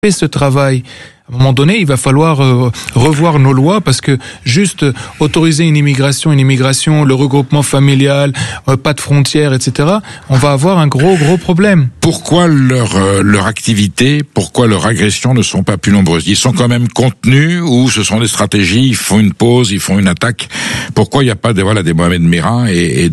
fait ce travail, à un moment donné, il va falloir revoir nos lois parce que juste autoriser une immigration, le regroupement familial, pas de frontières, etc., on va avoir un gros problème. Pourquoi leur activité, pourquoi leur agression ne sont pas plus nombreuses? Ils sont quand même contenus ou ce sont des stratégies, ils font une pause, ils font une attaque? Pourquoi il n'y a pas des Mohamed Merah et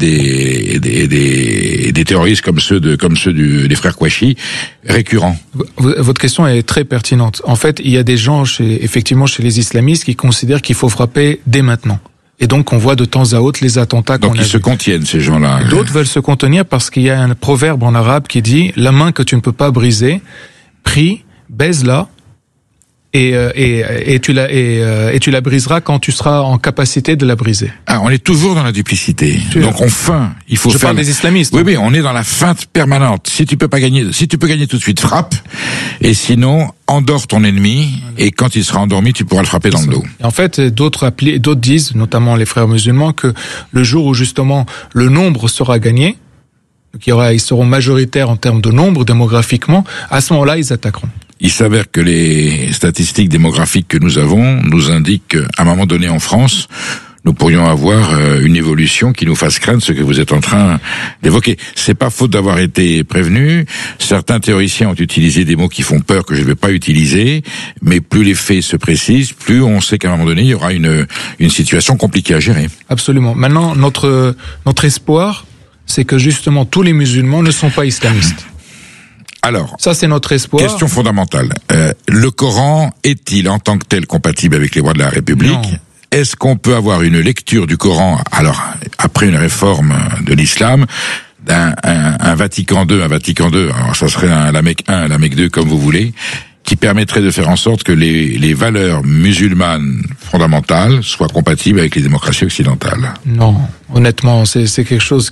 des terroristes comme ceux des frères Kouachi récurrents? Votre question est très pertinente. En fait, il y a des gens effectivement chez les islamistes qui considèrent qu'il faut frapper dès maintenant. Et donc on voit de temps à autre les attentats qu'on a vus. Donc ils se contiennent, ces gens-là. D'autres veulent se contenir parce qu'il y a un proverbe en arabe qui dit « La main que tu ne peux pas briser, prie, baise-la, et tu la briseras quand tu seras en capacité de la briser. » Ah, on est toujours dans la duplicité. Donc il faut Je parle des islamistes. Oui, on est dans la feinte permanente. Si tu peux gagner tout de suite, frappe. Et sinon, endors ton ennemi. Et quand il sera endormi, tu pourras le frapper dans le dos. Et en fait, d'autres disent, notamment les frères musulmans, que le jour où justement le nombre sera gagné, ils seront majoritaires en termes de nombre démographiquement, à ce moment-là, ils attaqueront. Il s'avère que les statistiques démographiques que nous avons nous indiquent qu'à un moment donné en France, nous pourrions avoir une évolution qui nous fasse craindre ce que vous êtes en train d'évoquer. C'est pas faute d'avoir été prévenu. Certains théoriciens ont utilisé des mots qui font peur que je ne vais pas utiliser, mais plus les faits se précisent, plus on sait qu'à un moment donné, il y aura une situation compliquée à gérer. Absolument. Maintenant, notre espoir, c'est que justement tous les musulmans ne sont pas islamistes. Alors, ça c'est notre espoir. Question fondamentale. Le Coran est-il en tant que tel compatible avec les lois de la République ? Non. Est-ce qu'on peut avoir une lecture du Coran, alors après une réforme de l'islam, un Vatican II, alors ça serait un Lamech I, un Lamech II, comme vous voulez, qui permettrait de faire en sorte que les valeurs musulmanes fondamentales soient compatibles avec les démocraties occidentales? Non, honnêtement, c'est quelque chose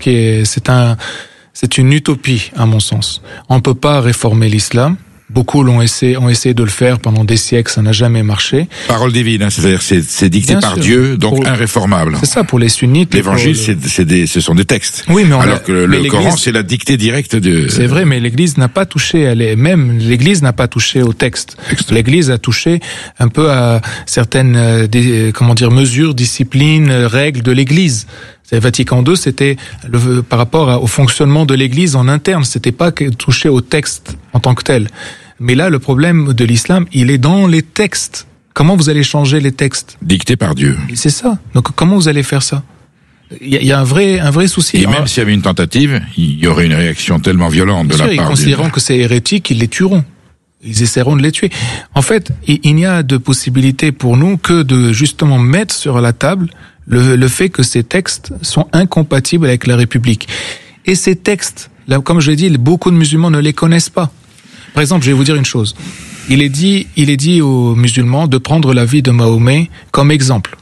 c'est une utopie, à mon sens. On peut pas réformer l'islam. Beaucoup ont essayé de le faire pendant des siècles, ça n'a jamais marché. Parole divine, c'est-à-dire c'est dicté bien par sûr. Dieu, donc irréformable. C'est ça pour les sunnites. L'évangile, ce sont des textes. Oui, mais alors que le Coran, c'est la dictée directe de. C'est vrai, mais l'Église n'a pas touché. L'Église n'a pas touché au texte. L'Église a touché un peu à certaines, mesures, disciplines, règles de l'Église. Vatican II, c'était par rapport au fonctionnement de l'Église en interne, c'était pas touché au texte en tant que tel. Mais là, le problème de l'islam, il est dans les textes. Comment vous allez changer les textes? Dictés par Dieu. C'est ça. Donc comment vous allez faire ça? Il y a un vrai souci. Et même s'il y avait une tentative, il y aurait une réaction tellement violente de la part. Ils considéreront que c'est hérétique, ils les tueront. Ils essaieront de les tuer. En fait, il n'y a de possibilité pour nous que de justement mettre sur la table le fait que ces textes sont incompatibles avec la République. Et ces textes, là, comme je l'ai dit, beaucoup de musulmans ne les connaissent pas. Par exemple, je vais vous dire une chose. Il est dit aux musulmans de prendre la vie de Mahomet comme exemple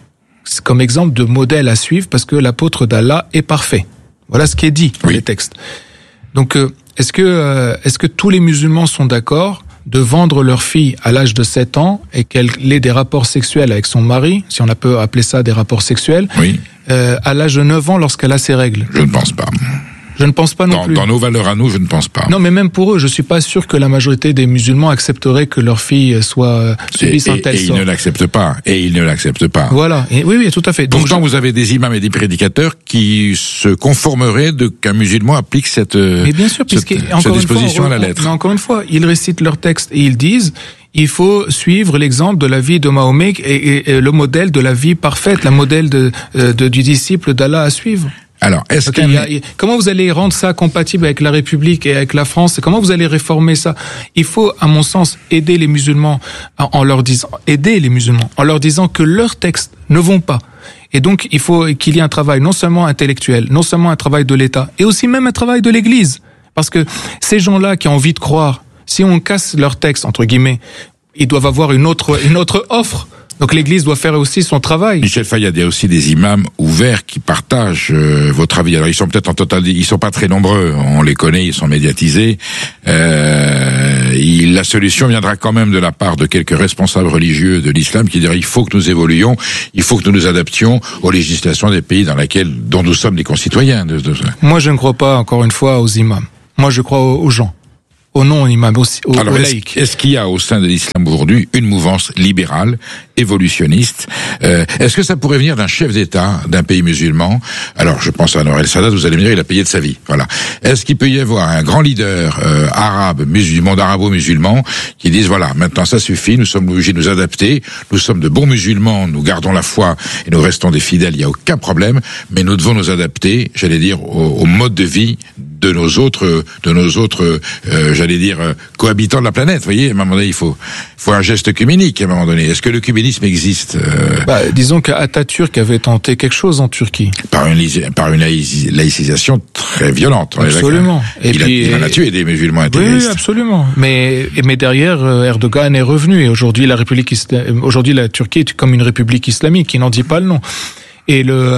de modèle à suivre, parce que l'apôtre d'Allah est parfait. Voilà ce qui est dit dans les textes. Donc, est-ce que tous les musulmans sont d'accord de vendre leur fille à l'âge de 7 ans et qu'elle ait des rapports sexuels avec son mari, si on peut appeler ça des rapports sexuels, à l'âge de 9 ans lorsqu'elle a ses règles? Je ne pense pas. Je ne pense pas non plus. Dans nos valeurs à nous, je ne pense pas. Non, mais même pour eux, je suis pas sûr que la majorité des musulmans accepteraient que leur fille soit subisse un tel sort. Et ils ne l'acceptent pas. Voilà. Et oui, tout à fait. Donc, pourtant, vous avez des imams et des prédicateurs qui se conformeraient qu'un musulman applique cette disposition à la lettre. Mais encore une fois, ils récitent leur texte et ils disent, il faut suivre l'exemple de la vie de Mahomet et le modèle de la vie parfaite, le modèle du disciple d'Allah à suivre. Alors, comment vous allez rendre ça compatible avec la République et avec la France? Comment vous allez réformer ça? Il faut, à mon sens, aider les musulmans en leur disant que leurs textes ne vont pas. Et donc, il faut qu'il y ait un travail non seulement intellectuel, non seulement un travail de l'État, et aussi même un travail de l'Église. Parce que ces gens-là qui ont envie de croire, si on casse leurs textes, entre guillemets, ils doivent avoir une autre offre. Donc l'Église doit faire aussi son travail. Michel Fayad, il y a aussi des imams ouverts qui partagent votre avis. Alors ils sont peut-être ils sont pas très nombreux, on les connaît, ils sont médiatisés. La solution viendra quand même de la part de quelques responsables religieux de l'islam qui diraient il faut que nous évoluions, il faut que nous nous adaptions aux législations des pays dont nous sommes des concitoyens. Moi je ne crois pas, encore une fois, aux imams. Moi je crois aux gens. au non-imam, aux laïcs. Est-ce qu'il y a au sein de l'islam aujourd'hui une mouvance libérale, évolutionniste? Est-ce que ça pourrait venir d'un chef d'État d'un pays musulman? Alors, je pense à Anwar el-Sadat, vous allez me dire, il a payé de sa vie. Voilà. Est-ce qu'il peut y avoir un grand leader arabe, du monde arabo-musulman, qui dise, voilà, maintenant ça suffit, nous sommes obligés de nous adapter, nous sommes de bons musulmans, nous gardons la foi et nous restons des fidèles, il n'y a aucun problème, mais nous devons nous adapter, j'allais dire, au mode de vie de nos autres, cohabitants de la planète. Vous voyez, à un moment donné, il faut un geste œcuménique, à un moment donné. Est-ce que l'œcuménisme existe? Disons qu'Atatürk avait tenté quelque chose en Turquie. Par une laïcisation très violente. Absolument. Il en a tué des musulmans intégristes. Oui, absolument. Mais derrière, Erdogan est revenu, et aujourd'hui, aujourd'hui, la Turquie est comme une république islamique, qui n'en dit pas le nom. Et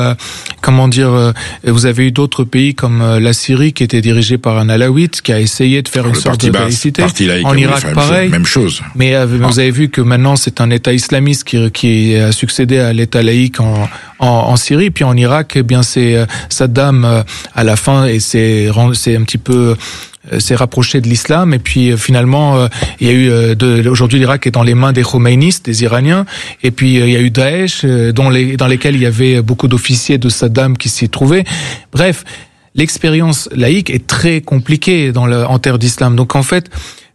vous avez eu d'autres pays comme la Syrie qui était dirigée par un alawite qui a essayé de faire une sorte de laïcité. En Irak, pareil. Même chose. Mais vous avez vu que maintenant c'est un État islamiste qui a succédé à l'État laïque en Syrie. Puis en Irak, eh bien c'est Saddam à la fin, et c'est un petit peu s'est rapproché de l'islam, et puis finalement il y a eu aujourd'hui l'Irak est dans les mains des Khomeïnistes, des Iraniens, et puis il y a eu Daesh dans lesquels il y avait beaucoup d'officiers de Saddam qui s'y trouvaient. Bref, l'expérience laïque est très compliquée en terre d'islam. Donc en fait,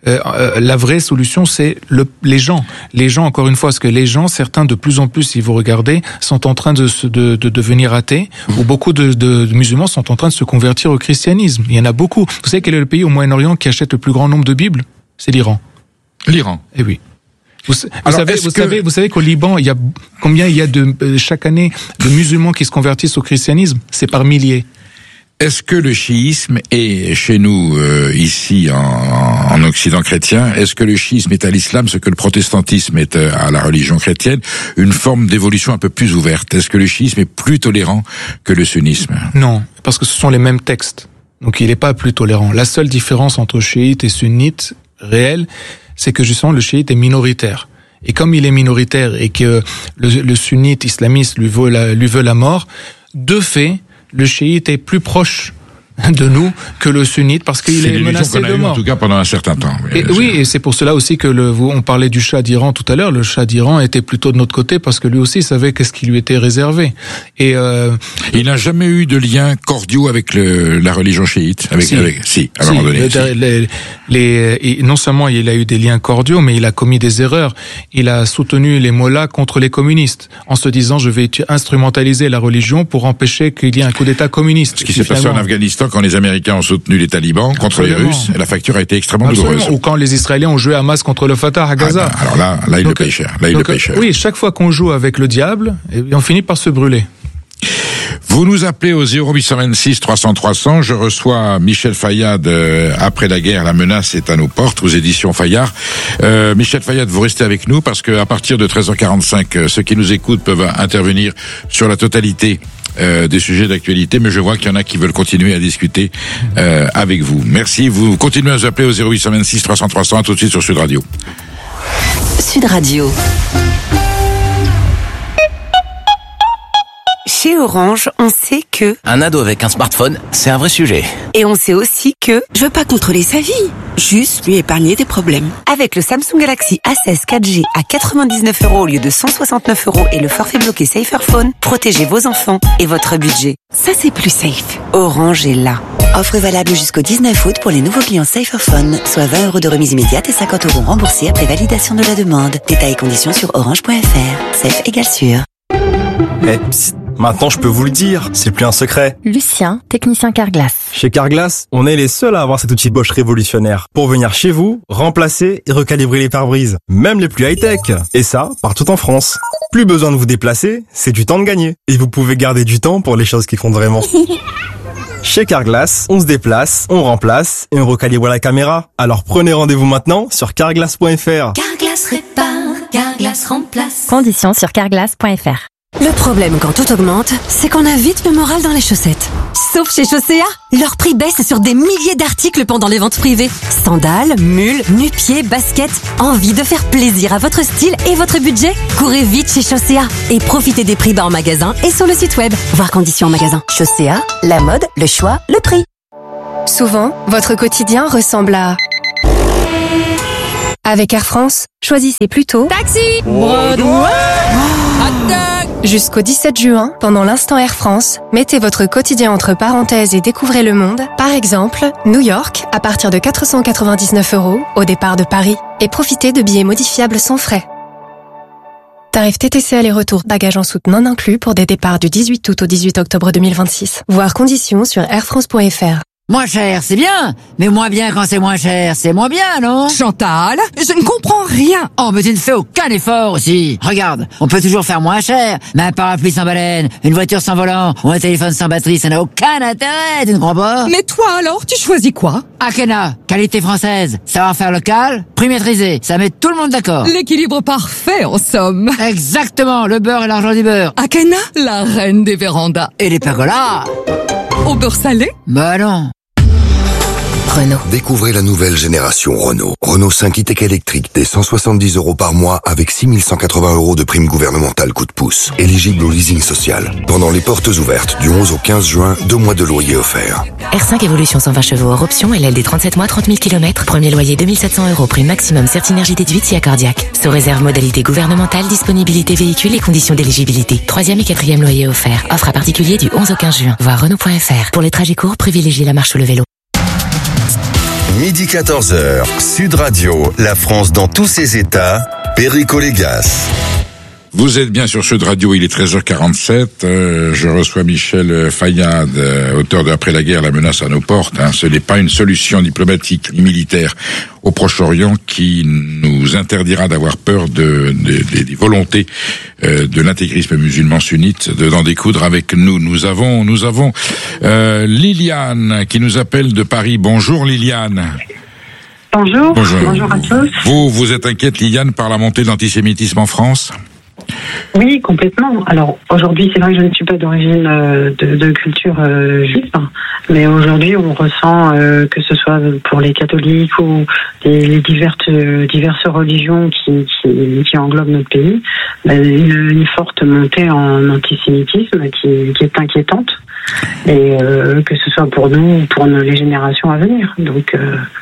la vraie solution, c'est les gens. Les gens, encore une fois, parce que les gens, certains de plus en plus, si vous regardez, sont en train de devenir athées, ou beaucoup de musulmans sont en train de se convertir au christianisme. Il y en a beaucoup. Vous savez quel est le pays au Moyen-Orient qui achète le plus grand nombre de Bibles? C'est l'Iran. L'Iran. Eh oui. Vous savez qu'au Liban, il y a combien il y a chaque année de musulmans qui se convertissent au christianisme? C'est par milliers. Est-ce que le chiisme est chez nous, ici en Occident chrétien, est-ce que le chiisme est à l'islam ce que le protestantisme est à la religion chrétienne, une forme d'évolution un peu plus ouverte? Est-ce que le chiisme est plus tolérant que le sunnisme? Non, parce que ce sont les mêmes textes. Donc il n'est pas plus tolérant. La seule différence entre chiite et sunnite réelle, c'est que justement le chiite est minoritaire. Et comme il est minoritaire et que le sunnite islamiste lui veut la mort, de fait, le chiite est plus proche de nous que le sunnite parce qu'il est menacé de mort. En tout cas pendant un certain temps. Et c'est pour cela aussi que on parlait du Shah d'Iran tout à l'heure. Le Shah d'Iran était plutôt de notre côté parce que lui aussi savait qu'est-ce qui lui était réservé. Et il n'a jamais eu de liens cordiaux avec la religion chiite. À un moment donné. Non seulement il a eu des liens cordiaux, mais il a commis des erreurs. Il a soutenu les mollahs contre les communistes en se disant je vais instrumentaliser la religion pour empêcher qu'il y ait un coup d'État communiste. Ce qui s'est passé en Afghanistan quand les Américains ont soutenu les talibans contre les Russes, la facture a été extrêmement douloureuse. Ou quand les Israéliens ont joué Hamas contre le Fatah à Gaza. Alors là, il le paye cher. Oui, chaque fois qu'on joue avec le diable, on finit par se brûler. Vous nous appelez au 0826 300 300. Je reçois Michel Fayad après la guerre. La menace est à nos portes aux éditions Fayard. Michel Fayad, vous restez avec nous parce que à partir de 13h45, ceux qui nous écoutent peuvent intervenir sur la totalité des sujets d'actualité, mais je vois qu'il y en a qui veulent continuer à discuter avec vous. Merci. Vous continuez à nous appeler au 0826 300 300. À tout de suite sur Sud Radio. Sud Radio. Chez Orange, on sait que... Un ado avec un smartphone, c'est un vrai sujet. Et on sait aussi que... Je veux pas contrôler sa vie, juste lui épargner des problèmes. Avec le Samsung Galaxy A16 4G à 99 € au lieu de 169 € et le forfait bloqué Saferphone, protégez vos enfants et votre budget. Ça, c'est plus safe. Orange est là. Offre valable jusqu'au 19 août pour les nouveaux clients Saferphone, soit 20 € de remise immédiate et 50 € remboursés après validation de la demande. Détails et conditions sur orange.fr. Safe égale sûr. Psst. Maintenant, je peux vous le dire, c'est plus un secret. Lucien, technicien Carglass. Chez Carglass, on est les seuls à avoir cet outil Bosch révolutionnaire pour venir chez vous, remplacer et recalibrer les pare-brises, même les plus high-tech. Et ça, partout en France. Plus besoin de vous déplacer, c'est du temps de gagner. Et vous pouvez garder du temps pour les choses qui comptent vraiment. Chez Carglass, on se déplace, on remplace et on recalibre la caméra. Alors prenez rendez-vous maintenant sur carglass.fr. Carglass répare, Carglass remplace. Conditions sur carglass.fr. Le problème quand tout augmente, c'est qu'on a vite le moral dans les chaussettes. Sauf chez Chaussea, leur prix baisse sur des milliers d'articles pendant les ventes privées. Sandales, mules, nu-pieds, baskets. Envie de faire plaisir à votre style et votre budget? Courez vite chez Chaussea et profitez des prix bas en magasin et sur le site web. Voir conditions en magasin. Chaussea, la mode, le choix, le prix. Souvent, votre quotidien ressemble à Avec Air France, choisissez plutôt Taxi Jusqu'au 17 juin, pendant l'instant Air France, mettez votre quotidien entre parenthèses et découvrez le monde. Par exemple, New York, à partir de 499 € au départ de Paris. Et profitez de billets modifiables sans frais. Tarif TTC aller-retour, bagages en soute non inclus pour des départs du 18 août au 18 octobre 2026. Voir conditions sur airfrance.fr. Moins cher, c'est bien, mais moins bien quand c'est moins cher, c'est moins bien, non? Chantal, je ne comprends rien. Oh, mais tu ne fais aucun effort aussi. Regarde, on peut toujours faire moins cher, mais un parapluie sans baleine, une voiture sans volant, ou un téléphone sans batterie, ça n'a aucun intérêt, tu ne crois pas? Mais toi alors, tu choisis quoi? Akena, qualité française, savoir-faire local, prix maîtrisé, ça met tout le monde d'accord. L'équilibre parfait, en somme. Exactement, le beurre et l'argent du beurre. Akena, la reine des vérandas. Et les pergolas. Au beurre salé? Bah non. Renault. Découvrez la nouvelle génération Renault. Renault 5 e-tech électrique dès 170 € par mois avec 6 180 € de prime gouvernementale coup de pouce. Éligible au leasing social. Pendant les portes ouvertes du 11 au 15 juin, 2 mois de loyer offerts. R5 Evolution 120 chevaux hors option, LLD 37 mois, 30 000 km. Premier loyer 2700 €, prime maximum Certinergie déduite si accordiaque. Sous réserve modalité gouvernementale, disponibilité véhicule et conditions d'éligibilité. 3e et 4e loyer offert. Offre à particulier du 11 au 15 juin. Voir Renault.fr. Pour les trajets courts, privilégiez la marche ou le vélo. Midi 14h, Sud Radio, la France dans tous ses états, Perico Légas. Vous êtes bien sur Sud Radio, il est 13h47, je reçois Michel Fayad, auteur de Après la guerre, la menace à nos portes. Ce n'est pas une solution diplomatique ni militaire au Proche-Orient qui nous interdira d'avoir peur des volontés de l'intégrisme musulman sunnite d'en découdre avec nous. Nous avons Liliane qui nous appelle de Paris. Bonjour Liliane. Bonjour à tous. Vous êtes inquiète Liliane par la montée de l'antisémitisme en France ? Oui, complètement. Alors aujourd'hui, c'est vrai que je ne suis pas d'origine de culture juive, mais aujourd'hui on ressent que ce soit pour les catholiques ou les diverses religions qui englobent notre pays, une forte montée en antisémitisme qui est inquiétante, et que ce soit pour nous ou pour les générations à venir. Donc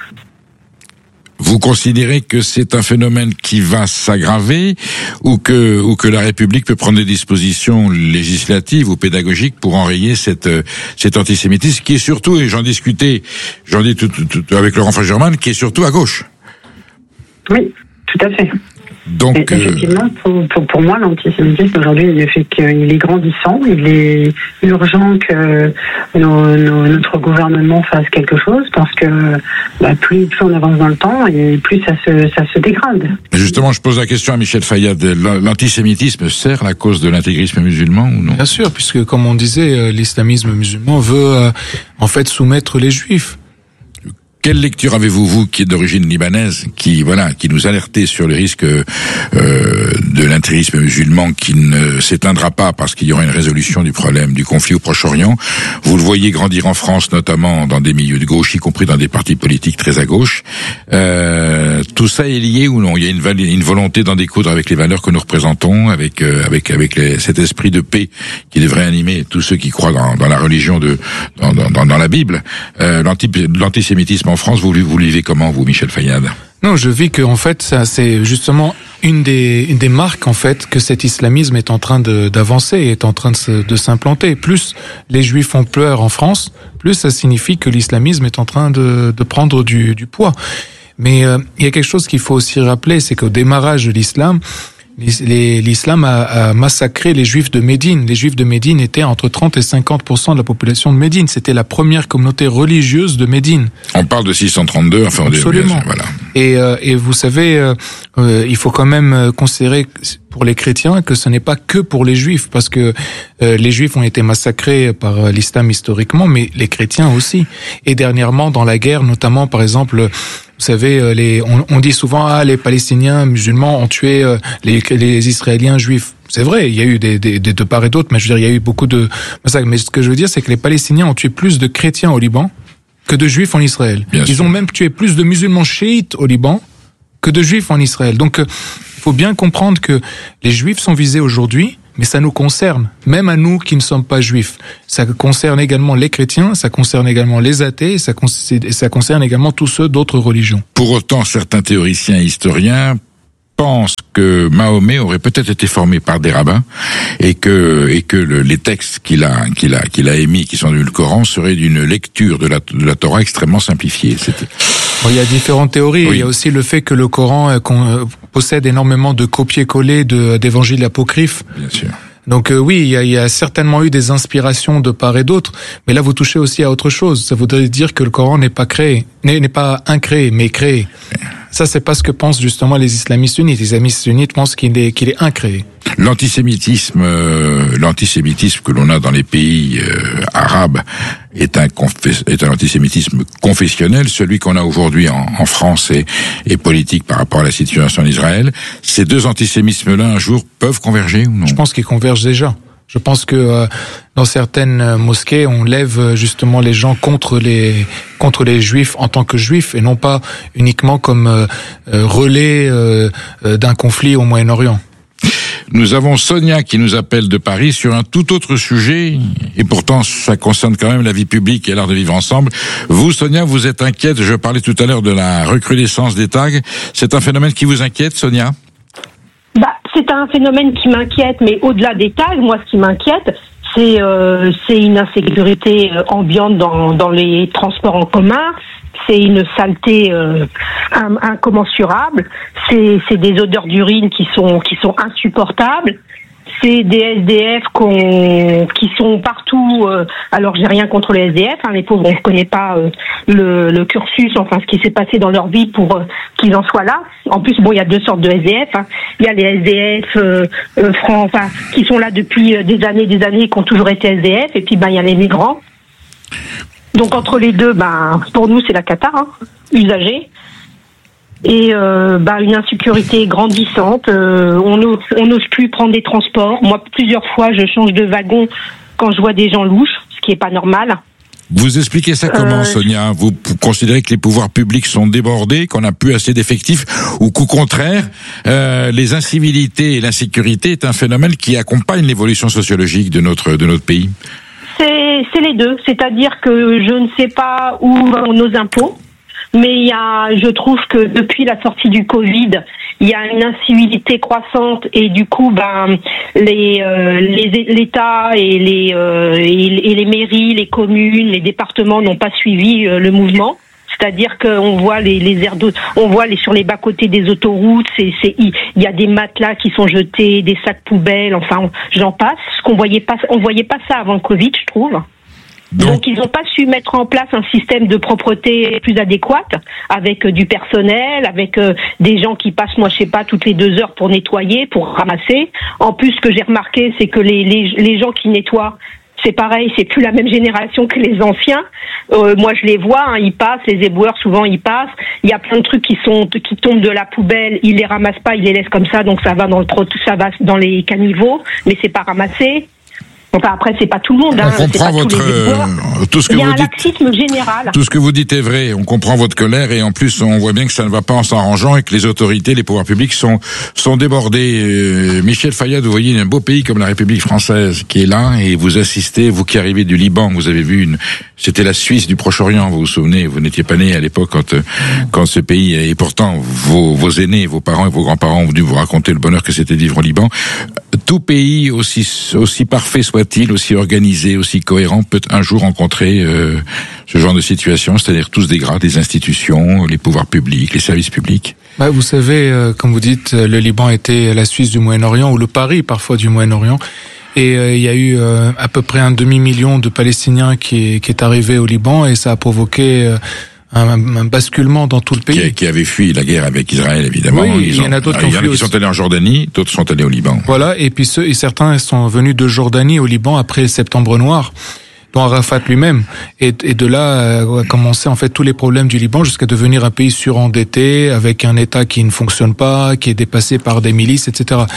vous considérez que c'est un phénomène qui va s'aggraver ou que la République peut prendre des dispositions législatives ou pédagogiques pour enrayer cet antisémitisme qui est surtout, et j'en dis tout avec Laurent Fagerman, qui est surtout à gauche. Oui, tout à fait. Donc, effectivement, pour moi, l'antisémitisme aujourd'hui, il fait qu'il est grandissant. Il est urgent que notre gouvernement fasse quelque chose, parce que plus on avance dans le temps et plus ça se dégrade. Justement, je pose la question à Michel Fayad. L'antisémitisme sert la cause de l'intégrisme musulman ou non ? Bien sûr, puisque comme on disait, l'islamisme musulman veut en fait soumettre les juifs. Quelle lecture avez-vous, vous, qui êtes d'origine libanaise, qui nous alertait sur les risques de l'intégrisme musulman qui ne s'éteindra pas parce qu'il y aura une résolution du problème du conflit au Proche-Orient. Vous le voyez grandir en France, notamment dans des milieux de gauche, y compris dans des partis politiques très à gauche. Tout ça est lié ou non ? Il y a une volonté d'en découdre avec les valeurs que nous représentons, avec cet esprit de paix qui devrait animer tous ceux qui croient dans la religion dans la Bible. L'antisémitisme en France, vous vivez comment, vous, Michel Fayad ? Non, je vis que en fait, ça c'est justement une des marques en fait que cet islamisme est en train d'avancer, est en train de s'implanter. Plus les Juifs ont peur en France, plus ça signifie que l'islamisme est en train de prendre du poids. Mais il y a quelque chose qu'il faut aussi rappeler, c'est qu'au démarrage de l'islam a massacré les Juifs de Médine. Les Juifs de Médine étaient entre 30 et 50% de la population de Médine. C'était la première communauté religieuse de Médine. On parle de 632, enfin, absolument. Voilà. Et vous savez, il faut quand même considérer pour les chrétiens que ce n'est pas que pour les Juifs, parce que les Juifs ont été massacrés par l'islam historiquement, mais les chrétiens aussi. Et dernièrement, dans la guerre, notamment, par exemple, vous savez, on dit souvent les Palestiniens musulmans ont tué les Israéliens juifs. C'est vrai, il y a eu des de part et d'autre, mais je veux dire, il y a eu beaucoup de massacres. Mais ce que je veux dire, c'est que les Palestiniens ont tué plus de chrétiens au Liban que de juifs en Israël. Ils ont même tué plus de musulmans chiites au Liban que de juifs en Israël. Donc, il faut bien comprendre que les juifs sont visés aujourd'hui, mais ça nous concerne, même à nous qui ne sommes pas juifs. Ça concerne également les chrétiens, ça concerne également les athées, ça concerne également tous ceux d'autres religions. Pour autant, certains théoriciens et historiens pensent que Mahomet aurait peut-être été formé par des rabbins et que les textes qu'il a émis, qui sont devenus le Coran, seraient d'une lecture de la Torah extrêmement simplifiée. Bon, il y a différentes théories. Oui. Il y a aussi le fait que le Coran possède énormément de copier-coller d'évangiles apocryphes. Bien sûr. Donc oui, il y a certainement eu des inspirations de part et d'autre, mais là vous touchez aussi à autre chose. Ça voudrait dire que le Coran n'est pas incréé, mais créé. Ça, c'est pas ce que pensent justement les islamistes sunnites. Les islamistes sunnites pensent qu'il est incréé. L'antisémitisme que l'on a dans les pays arabes est un antisémitisme confessionnel. Celui qu'on a aujourd'hui en France est politique par rapport à la situation en Israël. Ces deux antisémitismes-là, un jour, peuvent converger ou non? Je pense qu'ils convergent déjà. Je pense que dans certaines mosquées, on lève justement les gens contre les juifs en tant que juifs et non pas uniquement comme relais d'un conflit au Moyen-Orient. Nous avons Sonia qui nous appelle de Paris sur un tout autre sujet, et pourtant ça concerne quand même la vie publique et l'art de vivre ensemble. Vous, Sonia, vous êtes inquiète, je parlais tout à l'heure de la recrudescence des tags. C'est un phénomène qui vous inquiète, Sonia ? C'est un phénomène qui m'inquiète, mais au-delà des tags, moi ce qui m'inquiète, c'est une insécurité ambiante dans les transports en commun. C'est une saleté incommensurable. C'est des odeurs d'urine qui sont insupportables. C'est des SDF qui sont partout. Alors j'ai rien contre les SDF, les pauvres, on ne connaît pas le cursus, enfin ce qui s'est passé dans leur vie pour qu'ils en soient là. En plus, bon, il y a deux sortes de SDF. Il y a les SDF qui sont là depuis des années, qui ont toujours été SDF, et puis il y a les migrants. Donc entre les deux, pour nous c'est la cata, usagée. Et une insécurité grandissante. On n'ose plus prendre des transports. Moi, plusieurs fois, je change de wagon quand je vois des gens louches, ce qui est pas normal. Vous expliquez ça comment, Sonia ? Vous considérez que les pouvoirs publics sont débordés, qu'on n'a plus assez d'effectifs, ou qu'au contraire, les incivilités et l'insécurité est un phénomène qui accompagne l'évolution sociologique de notre pays ? C'est les deux. C'est-à-dire que je ne sais pas où vont nos impôts. Mais je trouve que depuis la sortie du Covid, il y a une incivilité croissante et du coup, l'État et les mairies, les communes, les départements n'ont pas suivi le mouvement. C'est-à-dire qu'on voit les aires d'eau, sur les bas-côtés des autoroutes, il y a des matelas qui sont jetés, des sacs poubelles, enfin, j'en passe. On voyait pas ça avant le Covid, je trouve. Donc ils n'ont pas su mettre en place un système de propreté plus adéquat, avec du personnel, avec des gens qui passent, toutes les 2 heures pour nettoyer, pour ramasser. En plus, ce que j'ai remarqué, c'est que les gens qui nettoient, c'est pareil, c'est plus la même génération que les anciens. Moi, je les vois, ils passent, les éboueurs, souvent ils passent. Il y a plein de trucs qui tombent de la poubelle, ils les ramassent pas, ils les laissent comme ça, donc ça va dans les caniveaux, mais c'est pas ramassé. Enfin, après, c'est pas tout le monde. On comprend tout ce que il y a vous un dites. laxisme général. Tout ce que vous dites est vrai. On comprend votre colère et en plus, on voit bien que ça ne va pas en s'arrangeant et que les autorités, les pouvoirs publics sont débordés. Michel Fayad, vous voyez un beau pays comme la République française qui est là et vous assistez, vous qui arrivez du Liban, vous avez vu c'était la Suisse du Proche-Orient, vous vous souvenez, vous n'étiez pas né à l'époque quand ce pays, et pourtant vos aînés, vos parents et vos grands-parents ont dû vous raconter le bonheur que c'était de vivre au Liban. Tout pays, aussi parfait soit-il, aussi organisé, aussi cohérent, peut un jour rencontrer ce genre de situation, c'est-à-dire tout se dégrade, les institutions, les pouvoirs publics, les services publics. Vous savez, comme vous dites, le Liban était la Suisse du Moyen-Orient, ou le Paris parfois du Moyen-Orient. Et il y a eu à peu près 1 demi-million de Palestiniens qui est arrivé au Liban, et ça a provoqué un basculement dans tout le pays. Qui avait fui la guerre avec Israël, évidemment. Oui, il y en a d'autres qui sont allés en Jordanie, d'autres sont allés au Liban. Voilà, et puis certains sont venus de Jordanie au Liban après le Septembre Noir, dont Arafat lui-même. Et de là a commencé en fait tous les problèmes du Liban jusqu'à devenir un pays surendetté, avec un État qui ne fonctionne pas, qui est dépassé par des milices, etc.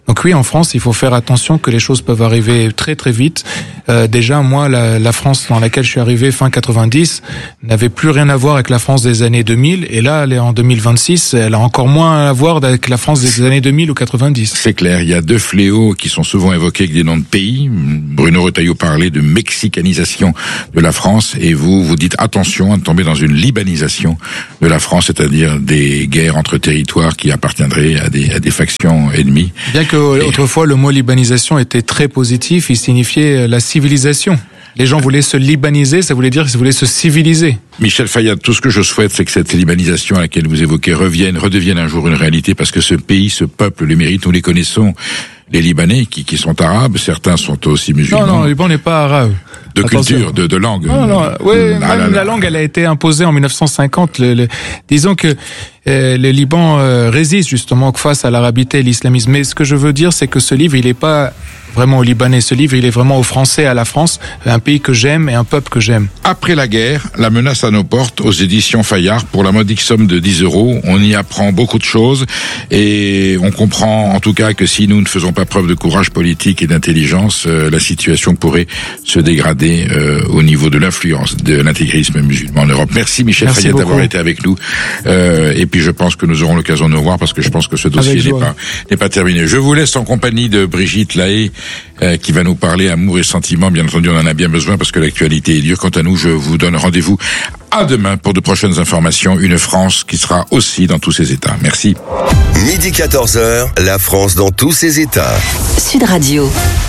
Donc oui, en France, il faut faire attention que les choses peuvent arriver très très vite. Déjà, moi, la France dans laquelle je suis arrivé fin 90 n'avait plus rien à voir avec la France des années 2000. Et là, elle est en 2026, elle a encore moins à voir avec la France des années 2000 ou 90. C'est clair, il y a deux fléaux qui sont souvent évoqués avec des noms de pays. Bruno Retailleau parlait de mexicanisation de la France et vous dites attention à ne tomber dans une libanisation de la France, c'est-à-dire des guerres entre territoires qui appartiendraient à des factions ennemies. Bien que autrefois le mot libanisation était très positif, il signifiait la civilisation. Les gens voulaient se libaniser, ça voulait dire qu'ils voulaient se civiliser. Michel Fayad, tout ce que je souhaite, c'est que cette libanisation à laquelle vous évoquez redevienne un jour une réalité, parce que ce pays, ce peuple le mérite, nous les connaissons. Les Libanais qui sont arabes, certains sont aussi musulmans. Non, le Liban n'est pas arabe. De culture, de langue. Non, oui, même la langue, elle a été imposée en 1950. Disons que le Liban résiste justement face à l'arabité et l'islamisme. Mais ce que je veux dire, c'est que ce livre, il n'est pas vraiment au Libanais. Ce livre, il est vraiment aux Français, à la France, un pays que j'aime et un peuple que j'aime. Après la guerre, la menace à nos portes, aux éditions Fayard, pour la modique somme de 10 €. On y apprend beaucoup de choses et on comprend en tout cas que si nous ne faisons pas preuve de courage politique et d'intelligence, la situation pourrait se dégrader au niveau de l'influence de l'intégrisme musulman en Europe. Merci Michel Fayad d'avoir été avec nous. Et puis je pense que nous aurons l'occasion de nous voir parce que je pense que ce dossier n'est pas terminé. Je vous laisse en compagnie de Brigitte Lahaye qui va nous parler amour et sentiments. Bien entendu, on en a bien besoin parce que l'actualité est dure. Quant à nous, je vous donne rendez-vous à demain pour de prochaines informations. Une France qui sera aussi dans tous ses états. Merci. Midi 14h, la France dans tous ses états. Sud Radio.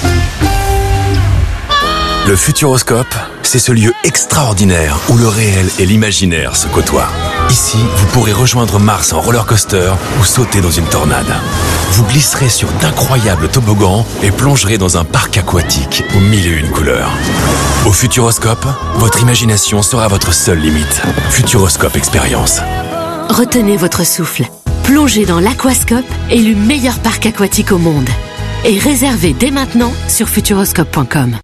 Le Futuroscope, c'est ce lieu extraordinaire où le réel et l'imaginaire se côtoient. Ici, vous pourrez rejoindre Mars en roller coaster ou sauter dans une tornade. Vous glisserez sur d'incroyables toboggans et plongerez dans un parc aquatique aux 1001 couleurs. Au Futuroscope, votre imagination sera votre seule limite. Futuroscope Expérience. Retenez votre souffle. Plongez dans l'Aquascope, élu meilleur parc aquatique au monde. Et réservez dès maintenant sur futuroscope.com.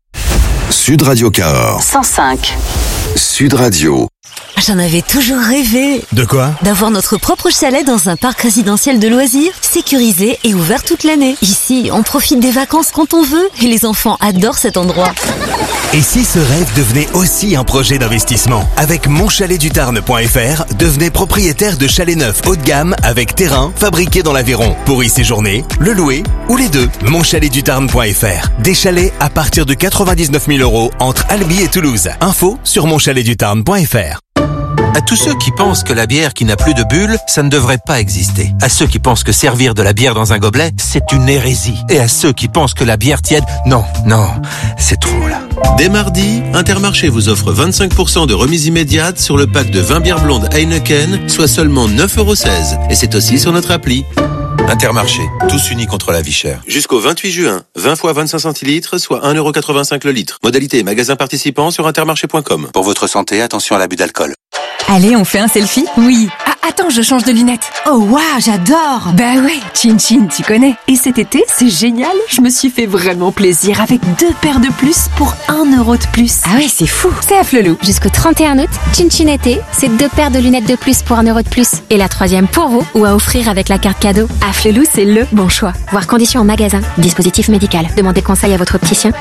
Sud Radio Cahors. 105. Sud Radio. J'en avais toujours rêvé. De quoi? D'avoir notre propre chalet dans un parc résidentiel de loisirs, sécurisé et ouvert toute l'année. Ici, on profite des vacances quand on veut et les enfants adorent cet endroit. Et si ce rêve devenait aussi un projet d'investissement? Avec monchaletdutarn.fr, devenez propriétaire de chalets neufs haut de gamme avec terrain fabriqué dans l'Aveyron. Pour y séjourner, le louer ou les deux. Monchaletdutarn.fr. Des chalets à partir de 99 000 € entre Albi et Toulouse. Info sur monchaletdutarn.fr. À tous ceux qui pensent que la bière qui n'a plus de bulles, ça ne devrait pas exister. À ceux qui pensent que servir de la bière dans un gobelet, c'est une hérésie. Et à ceux qui pensent que la bière tiède, non, c'est trop là. Dès mardi, Intermarché vous offre 25% de remise immédiate sur le pack de 20 bières blondes Heineken, soit seulement 9,16 €. Et c'est aussi sur notre appli. Intermarché, tous unis contre la vie chère. Jusqu'au 28 juin, 20 fois 25 centilitres, soit 1,85 € le litre. Modalité magasin participant sur intermarché.com. Pour votre santé, attention à l'abus d'alcool. Allez, on fait un selfie? Oui. Ah, attends, je change de lunettes. Oh, waouh, j'adore. Bah ouais, Chin Chin, tu connais. Et cet été, c'est génial. Je me suis fait vraiment plaisir avec 2 paires de plus pour 1 € de plus. Ah ouais, c'est fou. C'est à Flelou. Jusqu'au 31 août, Chin Chin été, c'est 2 paires de lunettes de plus pour 1 € de plus. Et la 3e pour vous ou à offrir avec la carte cadeau. À Flelou, c'est le bon choix. Voir conditions en magasin. Dispositif médical. Demandez conseil à votre opticien.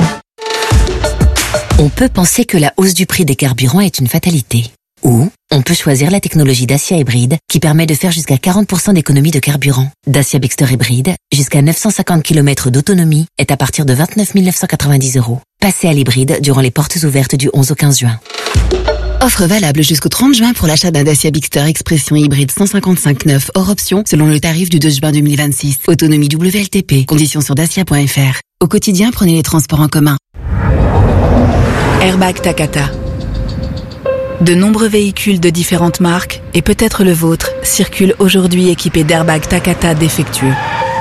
On peut penser que la hausse du prix des carburants est une fatalité. Ou on peut choisir la technologie Dacia Hybride qui permet de faire jusqu'à 40% d'économie de carburant. Dacia Bigster Hybride, jusqu'à 950 km d'autonomie, est à partir de 29 990 €. Passez à l'hybride durant les portes ouvertes du 11 au 15 juin. Offre valable jusqu'au 30 juin pour l'achat d'un Dacia Bigster Expression hybride 155/9 hors option selon le tarif du 2 juin 2026. Autonomie WLTP. Conditions sur dacia.fr. Au quotidien, prenez les transports en commun. Airbag Takata. De nombreux véhicules de différentes marques, et peut-être le vôtre, circulent aujourd'hui équipés d'airbags Takata défectueux.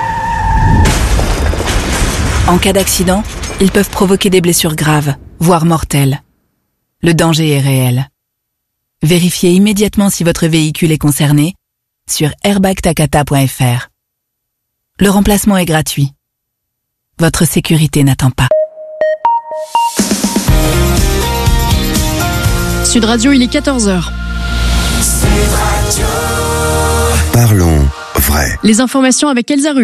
En cas d'accident, ils peuvent provoquer des blessures graves, voire mortelles. Le danger est réel. Vérifiez immédiatement si votre véhicule est concerné sur airbagtakata.fr. Le remplacement est gratuit. Votre sécurité n'attend pas. Sud Radio, il est 14h. Parlons vrai. Les informations avec Elsa Ruot.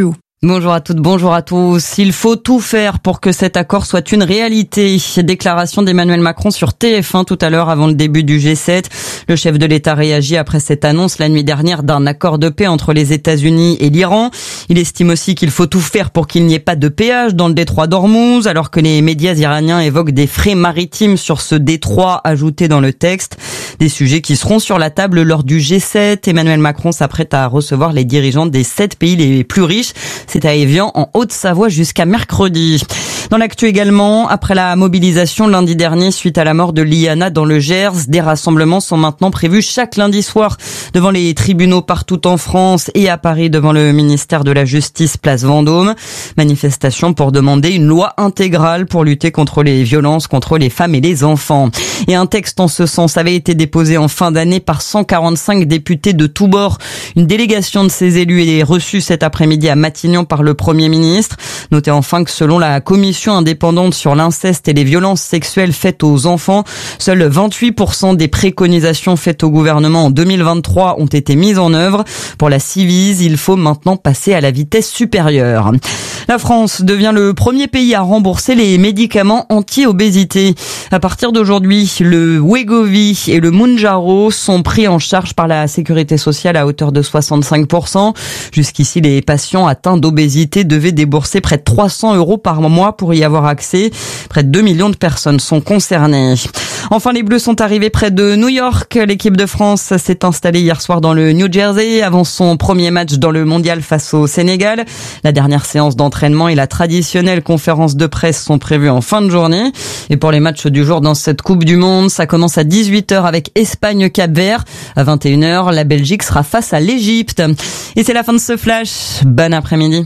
Bonjour à toutes, bonjour à tous. Il faut tout faire pour que cet accord soit une réalité. Déclaration d'Emmanuel Macron sur TF1 tout à l'heure avant le début du G7. Le chef de l'État réagit après cette annonce la nuit dernière d'un accord de paix entre les États-Unis et l'Iran. Il estime aussi qu'il faut tout faire pour qu'il n'y ait pas de péage dans le détroit d'Ormuz, alors que les médias iraniens évoquent des frais maritimes sur ce détroit ajoutés dans le texte. Des sujets qui seront sur la table lors du G7. Emmanuel Macron s'apprête à recevoir les dirigeants des 7 pays les plus riches. C'est à Évian, en Haute-Savoie, jusqu'à mercredi. Dans l'actu également, après la mobilisation lundi dernier suite à la mort de Liana dans le Gers, des rassemblements sont maintenant prévus chaque lundi soir devant les tribunaux partout en France et à Paris devant le ministère de la Justice, place Vendôme. Manifestation pour demander une loi intégrale pour lutter contre les violences contre les femmes et les enfants. Et un texte en ce sens avait été déposé en fin d'année par 145 députés de tous bords. Une délégation de ces élus est reçue cet après-midi à Matignon par le Premier ministre. Notez enfin que selon la commission indépendante sur l'inceste et les violences sexuelles faites aux enfants, seuls 28% des préconisations faites au gouvernement en 2023 ont été mises en œuvre. Pour la Civise, il faut maintenant passer à la vitesse supérieure. La France devient le premier pays à rembourser les médicaments anti-obésité. À partir d'aujourd'hui, le Wegovy et le Mounjaro sont pris en charge par la Sécurité sociale à hauteur de 65%. Jusqu'ici, les patients atteints d'obésité devaient débourser près de 300 € par mois pour y avoir accès. Près de 2 millions de personnes sont concernées. Enfin, les Bleus sont arrivés près de New York. L'équipe de France s'est installée hier soir dans le New Jersey avant son premier match dans le mondial face au Sénégal. La dernière séance d'entraînement et la traditionnelle conférence de presse sont prévues en fin de journée. Et pour les matchs du jour dans cette Coupe du Monde, ça commence à 18h avec Espagne-Cap-Vert. À 21h, la Belgique sera face à l'Égypte. Et c'est la fin de ce flash. Bon après-midi.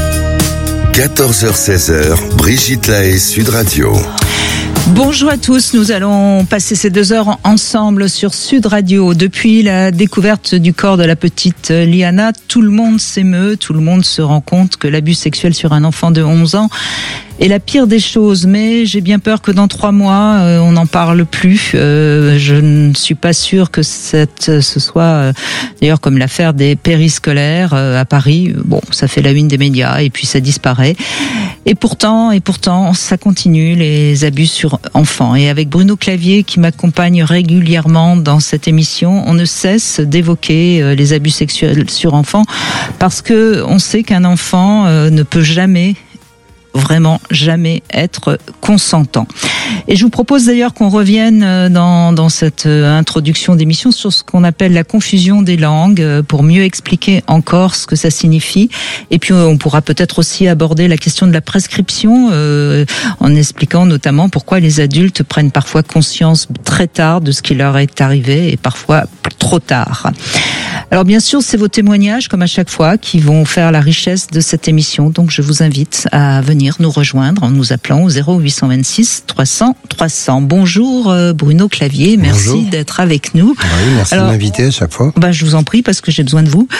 14h-16h, Brigitte Lahaie, Sud Radio. Bonjour à tous, nous allons passer ces 2 heures ensemble sur Sud Radio. Depuis la découverte du corps de la petite Liana, tout le monde s'émeut, tout le monde se rend compte que l'abus sexuel sur un enfant de 11 ans est la pire des choses, mais j'ai bien peur que dans 3 mois, on n'en parle plus. Je ne suis pas sûre que ce soit, d'ailleurs, comme l'affaire des périscolaires à Paris. Bon, ça fait la une des médias et puis ça disparaît. Et pourtant, ça continue, les abus sur enfants. Et avec Bruno Clavier, qui m'accompagne régulièrement dans cette émission, on ne cesse d'évoquer les abus sexuels sur enfants parce que on sait qu'un enfant ne peut vraiment jamais être consentant. Et je vous propose d'ailleurs qu'on revienne dans cette introduction d'émission sur ce qu'on appelle la confusion des langues pour mieux expliquer encore ce que ça signifie. Et puis on pourra peut-être aussi aborder la question de la prescription en expliquant notamment pourquoi les adultes prennent parfois conscience très tard de ce qui leur est arrivé et parfois trop tard. Alors bien sûr, c'est vos témoignages, comme à chaque fois, qui vont faire la richesse de cette émission. Donc je vous invite à venir nous rejoindre en nous appelant au 0826 300 300. Bonjour Bruno Clavier, merci Bonjour. D'être avec nous. Oui, merci de m'inviter à chaque fois. Je vous en prie parce que j'ai besoin de vous.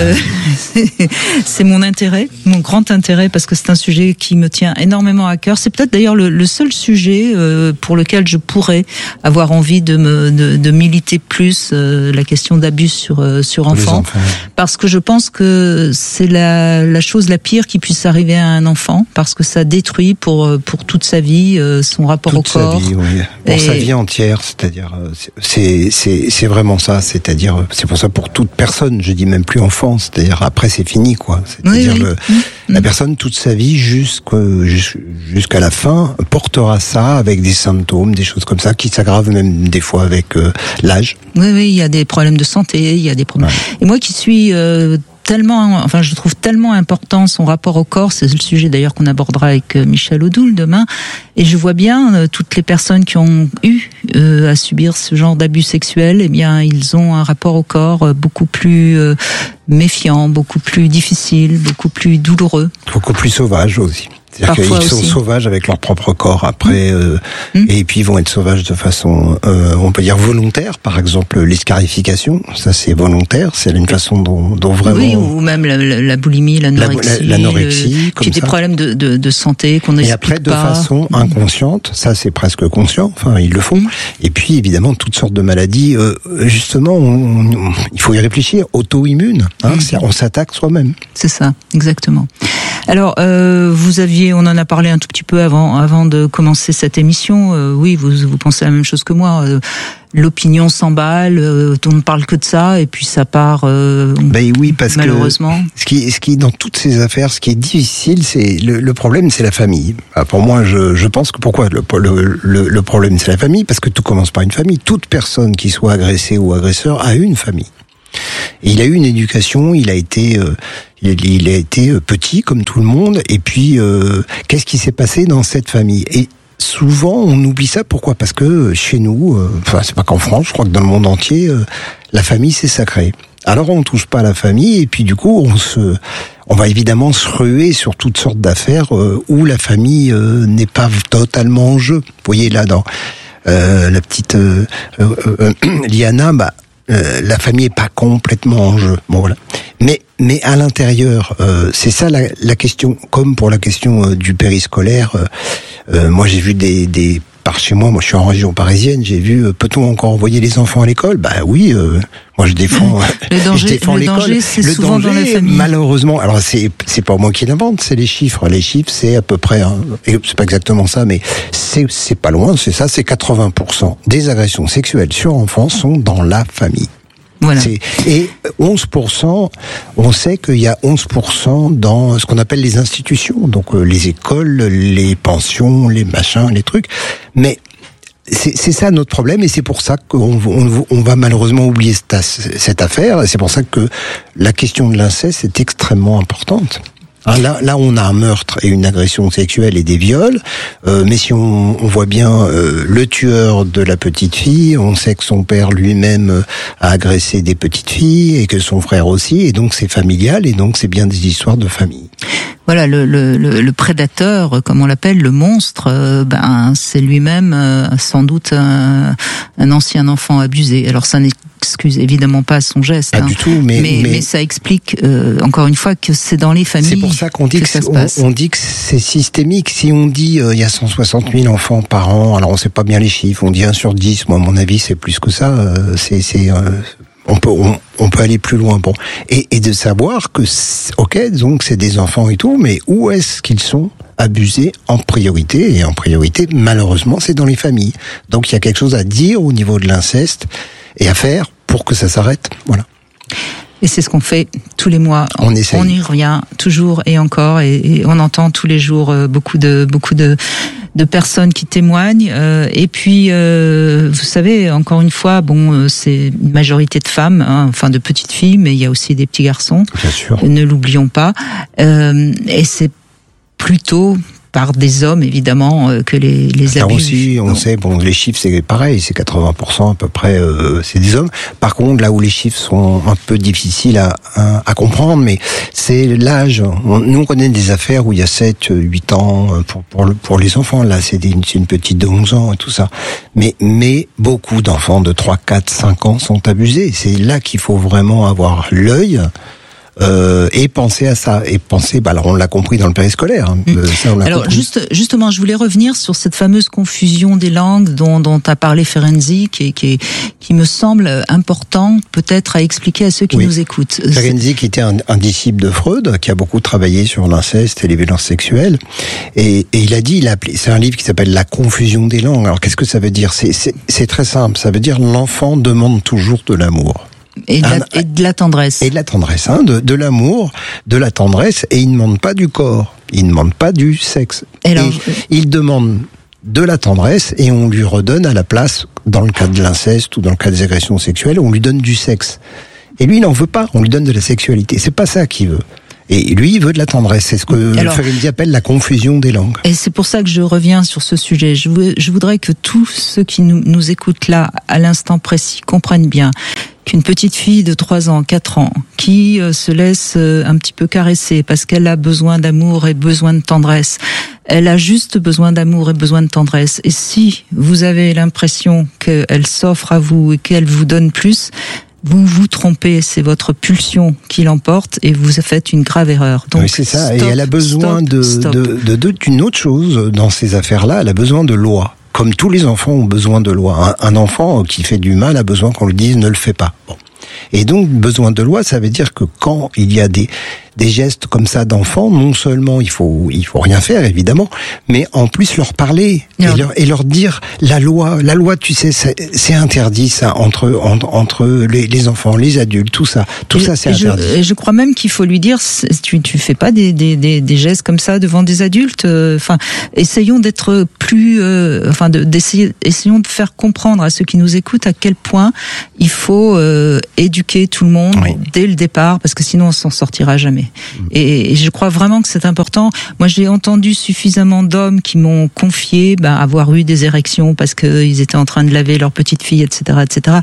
C'est mon intérêt, mon grand intérêt, parce que c'est un sujet qui me tient énormément à cœur. C'est peut-être d'ailleurs le seul sujet pour lequel je pourrais avoir envie de militer plus la question d'abus sur enfants, parce que je pense que c'est la chose la pire qui puisse arriver à un enfant, parce que ça détruit pour toute sa vie son rapport au corps. Sa vie, oui. Pour sa vie entière, c'est-à-dire c'est vraiment ça, c'est-à-dire c'est pour ça pour toute personne, je dis même plus enfant, c'est-à-dire après c'est fini quoi, c'est-à-dire la personne toute sa vie jusqu'à la fin portera ça avec des symptômes, des choses comme ça qui s'aggravent même des fois avec l'âge. Oui, il y a des problèmes de santé, il y a des problèmes. Ouais. Et moi qui suis je trouve tellement important son rapport au corps, c'est le sujet d'ailleurs qu'on abordera avec Michel Odoul demain, et je vois bien toutes les personnes qui ont eu à subir ce genre d'abus sexuels, eh bien ils ont un rapport au corps beaucoup plus méfiant, beaucoup plus difficile, beaucoup plus douloureux. Beaucoup plus sauvage aussi. C'est-à-dire qu'ils sont sauvages avec leur propre corps après, et puis ils vont être sauvages de façon, on peut dire volontaire. Par exemple, l'escarification, ça c'est volontaire, c'est une façon dont vraiment. Oui, ou même la boulimie, l'anorexie, comme qui est des problèmes de santé qu'on n'explique pas. Et après, de façon inconsciente, ça c'est presque conscient. Enfin, ils le font. Et puis évidemment toutes sortes de maladies. Justement, il faut y réfléchir. Auto-immune, on s'attaque soi-même. C'est ça, exactement. Alors, on en a parlé un tout petit peu avant de commencer cette émission. Oui, vous pensez la même chose que moi. L'opinion s'emballe, on ne parle que de ça, et puis ça part. Oui, parce malheureusement. Que ce qui dans toutes ces affaires, ce qui est difficile, c'est le problème, c'est la famille. Pour moi, je pense que pourquoi le problème, c'est la famille, parce que tout commence par une famille. Toute personne qui soit agressée ou agresseur a une famille. Et il a eu une éducation, il a été petit comme tout le monde, et puis qu'est-ce qui s'est passé dans cette famille? Et souvent on oublie ça, pourquoi? Parce que chez nous, c'est pas qu'en France, je crois que dans le monde entier, la famille c'est sacré. Alors on touche pas à la famille, et puis du coup on va évidemment se ruer sur toutes sortes d'affaires où la famille n'est pas totalement en jeu. Vous voyez là dans la petite Liana, la famille est pas complètement en jeu. Bon voilà. Mais à l'intérieur, c'est ça la question. Comme pour la question du périscolaire, moi j'ai vu par chez moi je suis en région parisienne, j'ai vu, peut-on encore envoyer les enfants à l'école? Oui, moi je défends je défends l'école. Danger, c'est souvent dans la famille. Malheureusement, alors c'est pas moi qui l'invente, c'est les chiffres. Les chiffres, c'est à peu près, et c'est pas exactement ça, mais c'est pas loin, c'est ça, c'est 80% des agressions sexuelles sur enfants sont dans la famille. Voilà. Et 11%, on sait qu'il y a 11% dans ce qu'on appelle les institutions, donc les écoles, les pensions, les machins, les trucs. Mais c'est ça notre problème, et c'est pour ça qu'on va malheureusement oublier cette affaire, et c'est pour ça que la question de l'inceste est extrêmement importante. Là, on a un meurtre et une agression sexuelle et des viols, mais si on voit bien le tueur de la petite fille, on sait que son père lui-même a agressé des petites filles et que son frère aussi, et donc c'est familial, et donc c'est bien des histoires de famille. Voilà, le prédateur, comme on l'appelle, le monstre, c'est lui-même sans doute un ancien enfant abusé. Alors ça n'excuse évidemment pas son geste. Pas du tout, mais ça explique encore une fois que c'est dans les familles. C'est pour ça qu'on dit on dit que c'est systémique. Si on dit il y a 160 000 enfants par an, alors on sait pas bien les chiffres, on dit 1 sur 10, moi à mon avis c'est plus que ça. On peut aller plus loin, bon, et de savoir que ok, donc c'est des enfants et tout, mais où est-ce qu'ils sont abusés en priorité? Et en priorité, malheureusement, c'est dans les familles. Donc il y a quelque chose à dire au niveau de l'inceste et à faire pour que ça s'arrête. Voilà. Et c'est ce qu'on fait tous les mois. On essaye. On y revient toujours et encore, et on entend tous les jours beaucoup de personnes qui témoignent. Et puis, vous savez, encore une fois, c'est une majorité de femmes, enfin de petites filles, mais il y a aussi des petits garçons. Bien sûr. Ne l'oublions pas. Et c'est plutôt par des hommes, évidemment, que les abus. Aussi, on sait, les chiffres, c'est pareil, c'est 80% à peu près, c'est des hommes. Par contre, là où les chiffres sont un peu difficiles à comprendre, mais c'est l'âge. Nous, on connaît des affaires où il y a 7, 8 ans pour les enfants. Là, c'est une petite de 11 ans et tout ça. Mais beaucoup d'enfants de 3, 4, 5 ans sont abusés. C'est là qu'il faut vraiment avoir l'œil. Et penser à ça, et penser, alors on l'a compris dans le périscolaire. Ça, on l'a alors compris. Justement, je voulais revenir sur cette fameuse confusion des langues dont a parlé Ferenczi, qui me semble important peut-être à expliquer à ceux qui nous écoutent. Ferenczi qui était un disciple de Freud, qui a beaucoup travaillé sur l'inceste et les violences sexuelles, et il a dit, c'est un livre qui s'appelle La confusion des langues. Alors qu'est-ce que ça veut dire? C'est très simple, ça veut dire l'enfant demande toujours de l'amour. Et de la tendresse. Et de la tendresse, de l'amour, de la tendresse, et il ne demande pas du corps, il ne demande pas du sexe. Il demande de la tendresse, et on lui redonne à la place, dans le cas de l'inceste ou dans le cas des agressions sexuelles, on lui donne du sexe. Et lui, il n'en veut pas, on lui donne de la sexualité. C'est pas ça qu'il veut. Et lui, il veut de la tendresse. C'est ce que Ferenczi appelle la confusion des langues. Et c'est pour ça que je reviens sur ce sujet. Je voudrais que tous ceux qui nous écoutent là, à l'instant précis, comprennent bien qu'une petite fille de 3 ans, 4 ans, qui se laisse un petit peu caresser parce qu'elle a besoin d'amour et besoin de tendresse, elle a juste besoin d'amour et besoin de tendresse. Et si vous avez l'impression qu'elle s'offre à vous et qu'elle vous donne plus, vous vous trompez, c'est votre pulsion qui l'emporte et vous faites une grave erreur. Donc, oui, c'est ça. Et elle a besoin d'une autre chose dans ces affaires-là. Elle a besoin de loi. Comme tous les enfants ont besoin de loi. Un enfant qui fait du mal a besoin qu'on lui dise ne le fais pas. Bon. Et donc, besoin de loi, ça veut dire que quand il y a des des gestes comme ça d'enfants, non seulement il faut rien faire évidemment, mais en plus leur parler et leur dire la loi, tu sais, c'est interdit ça entre les enfants, les adultes, tout ça c'est interdit. Je crois même qu'il faut lui dire, tu fais pas des gestes comme ça devant des adultes. Enfin, essayons d'être plus, essayons de faire comprendre à ceux qui nous écoutent à quel point il faut éduquer tout le monde dès le départ, parce que sinon on s'en sortira jamais. Et je crois vraiment que c'est important. Moi, j'ai entendu suffisamment d'hommes qui m'ont confié avoir eu des érections parce qu'ils étaient en train de laver leur petite fille, etc., etc.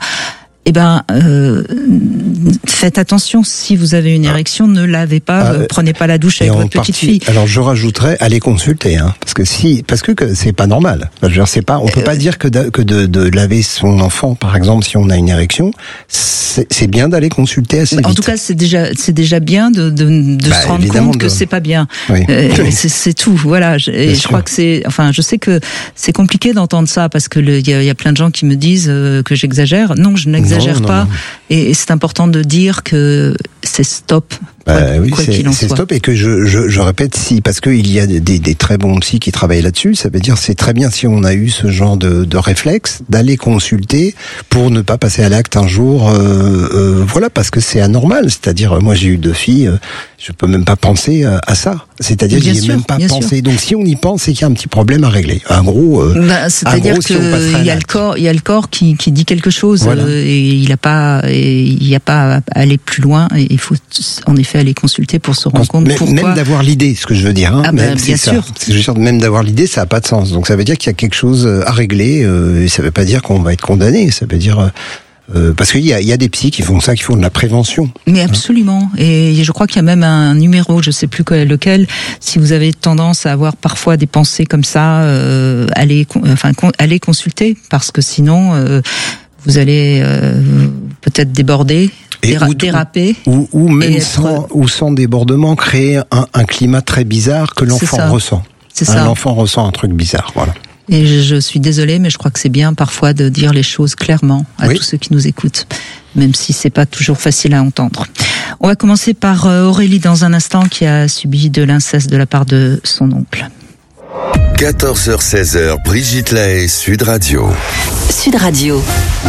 Faites attention, si vous avez une érection, ne lavez pas, prenez pas la douche avec votre petite fille. Alors je rajouterais, allez consulter, parce que c'est pas normal. Je veux dire, c'est pas, on peut pas dire que de laver son enfant, par exemple, si on a une érection, c'est bien d'aller consulter assez vite. En tout cas, c'est déjà bien de se rendre compte que c'est pas bien. Oui. C'est tout, voilà. Et je crois que je sais que c'est compliqué d'entendre ça parce que il y a plein de gens qui me disent que j'exagère. Non, je n'exagère pas. Et c'est important de dire que c'est stop. Oui, c'est stop, et que je répète, parce que il y a des très bons psys qui travaillent là-dessus, ça veut dire c'est très bien si on a eu ce genre de réflexe d'aller consulter pour ne pas passer à l'acte un jour, parce que c'est anormal. C'est-à-dire, moi j'ai eu 2 filles, je peux même pas penser à ça. C'est-à-dire j'y ai même pas pensé. Sûr. Donc si on y pense, c'est qu'il y a un petit problème à régler. Un gros. C'est-à-dire qu'il y a le corps qui dit quelque chose, et il n'y a pas à aller plus loin. Et il faut en effet aller consulter pour se rendre compte pourquoi. Même d'avoir l'idée, ce que je veux dire. Bien sûr. Je veux dire, même d'avoir l'idée, ça n'a pas de sens. Donc ça veut dire qu'il y a quelque chose à régler. Et ça ne veut pas dire qu'on va être condamné. Ça veut dire parce qu'il y a des psys qui font ça, qui font de la prévention. Mais absolument. Et je crois qu'il y a même un numéro, je sais plus lequel. Si vous avez tendance à avoir parfois des pensées comme ça, allez consulter, parce que sinon vous allez peut-être déborder. Déraper ou même sans débordement, créer un climat très bizarre que l'enfant ressent. L'enfant ressent un truc bizarre, voilà. Et je suis désolée, mais je crois que c'est bien parfois de dire les choses clairement à tous ceux qui nous écoutent, même si c'est pas toujours facile à entendre. On va commencer par Aurélie dans un instant, qui a subi de l'inceste de la part de son oncle. 14h-16h, Brigitte Lahaie, Sud Radio. Sud Radio.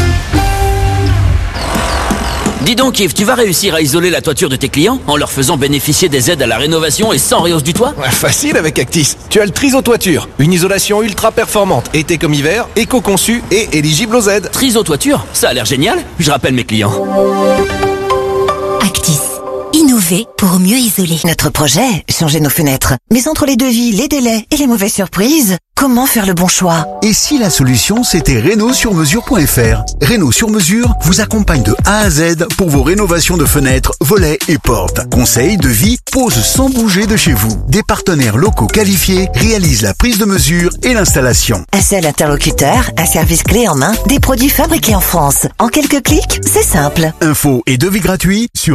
Dis donc Yves, tu vas réussir à isoler la toiture de tes clients en leur faisant bénéficier des aides à la rénovation et sans réhausse du toit ? Facile avec Actis. Tu as le Triso Toiture, une isolation ultra performante, été comme hiver, éco-conçue et éligible aux aides. Triso Toiture, ça a l'air génial. Je rappelle mes clients. Actis. Innover pour mieux isoler. Notre projet, changer nos fenêtres. Mais entre les devis, les délais et les mauvaises surprises, comment faire le bon choix ? Et si la solution, c'était Renault-sur-mesure.fr ? Renault sur mesure vous accompagne de A à Z pour vos rénovations de fenêtres, volets et portes. Conseils, devis, pose sans bouger de chez vous. Des partenaires locaux qualifiés réalisent la prise de mesure et l'installation. Un seul interlocuteur, un service clé en main, des produits fabriqués en France. En quelques clics, c'est simple. Infos et devis gratuits sur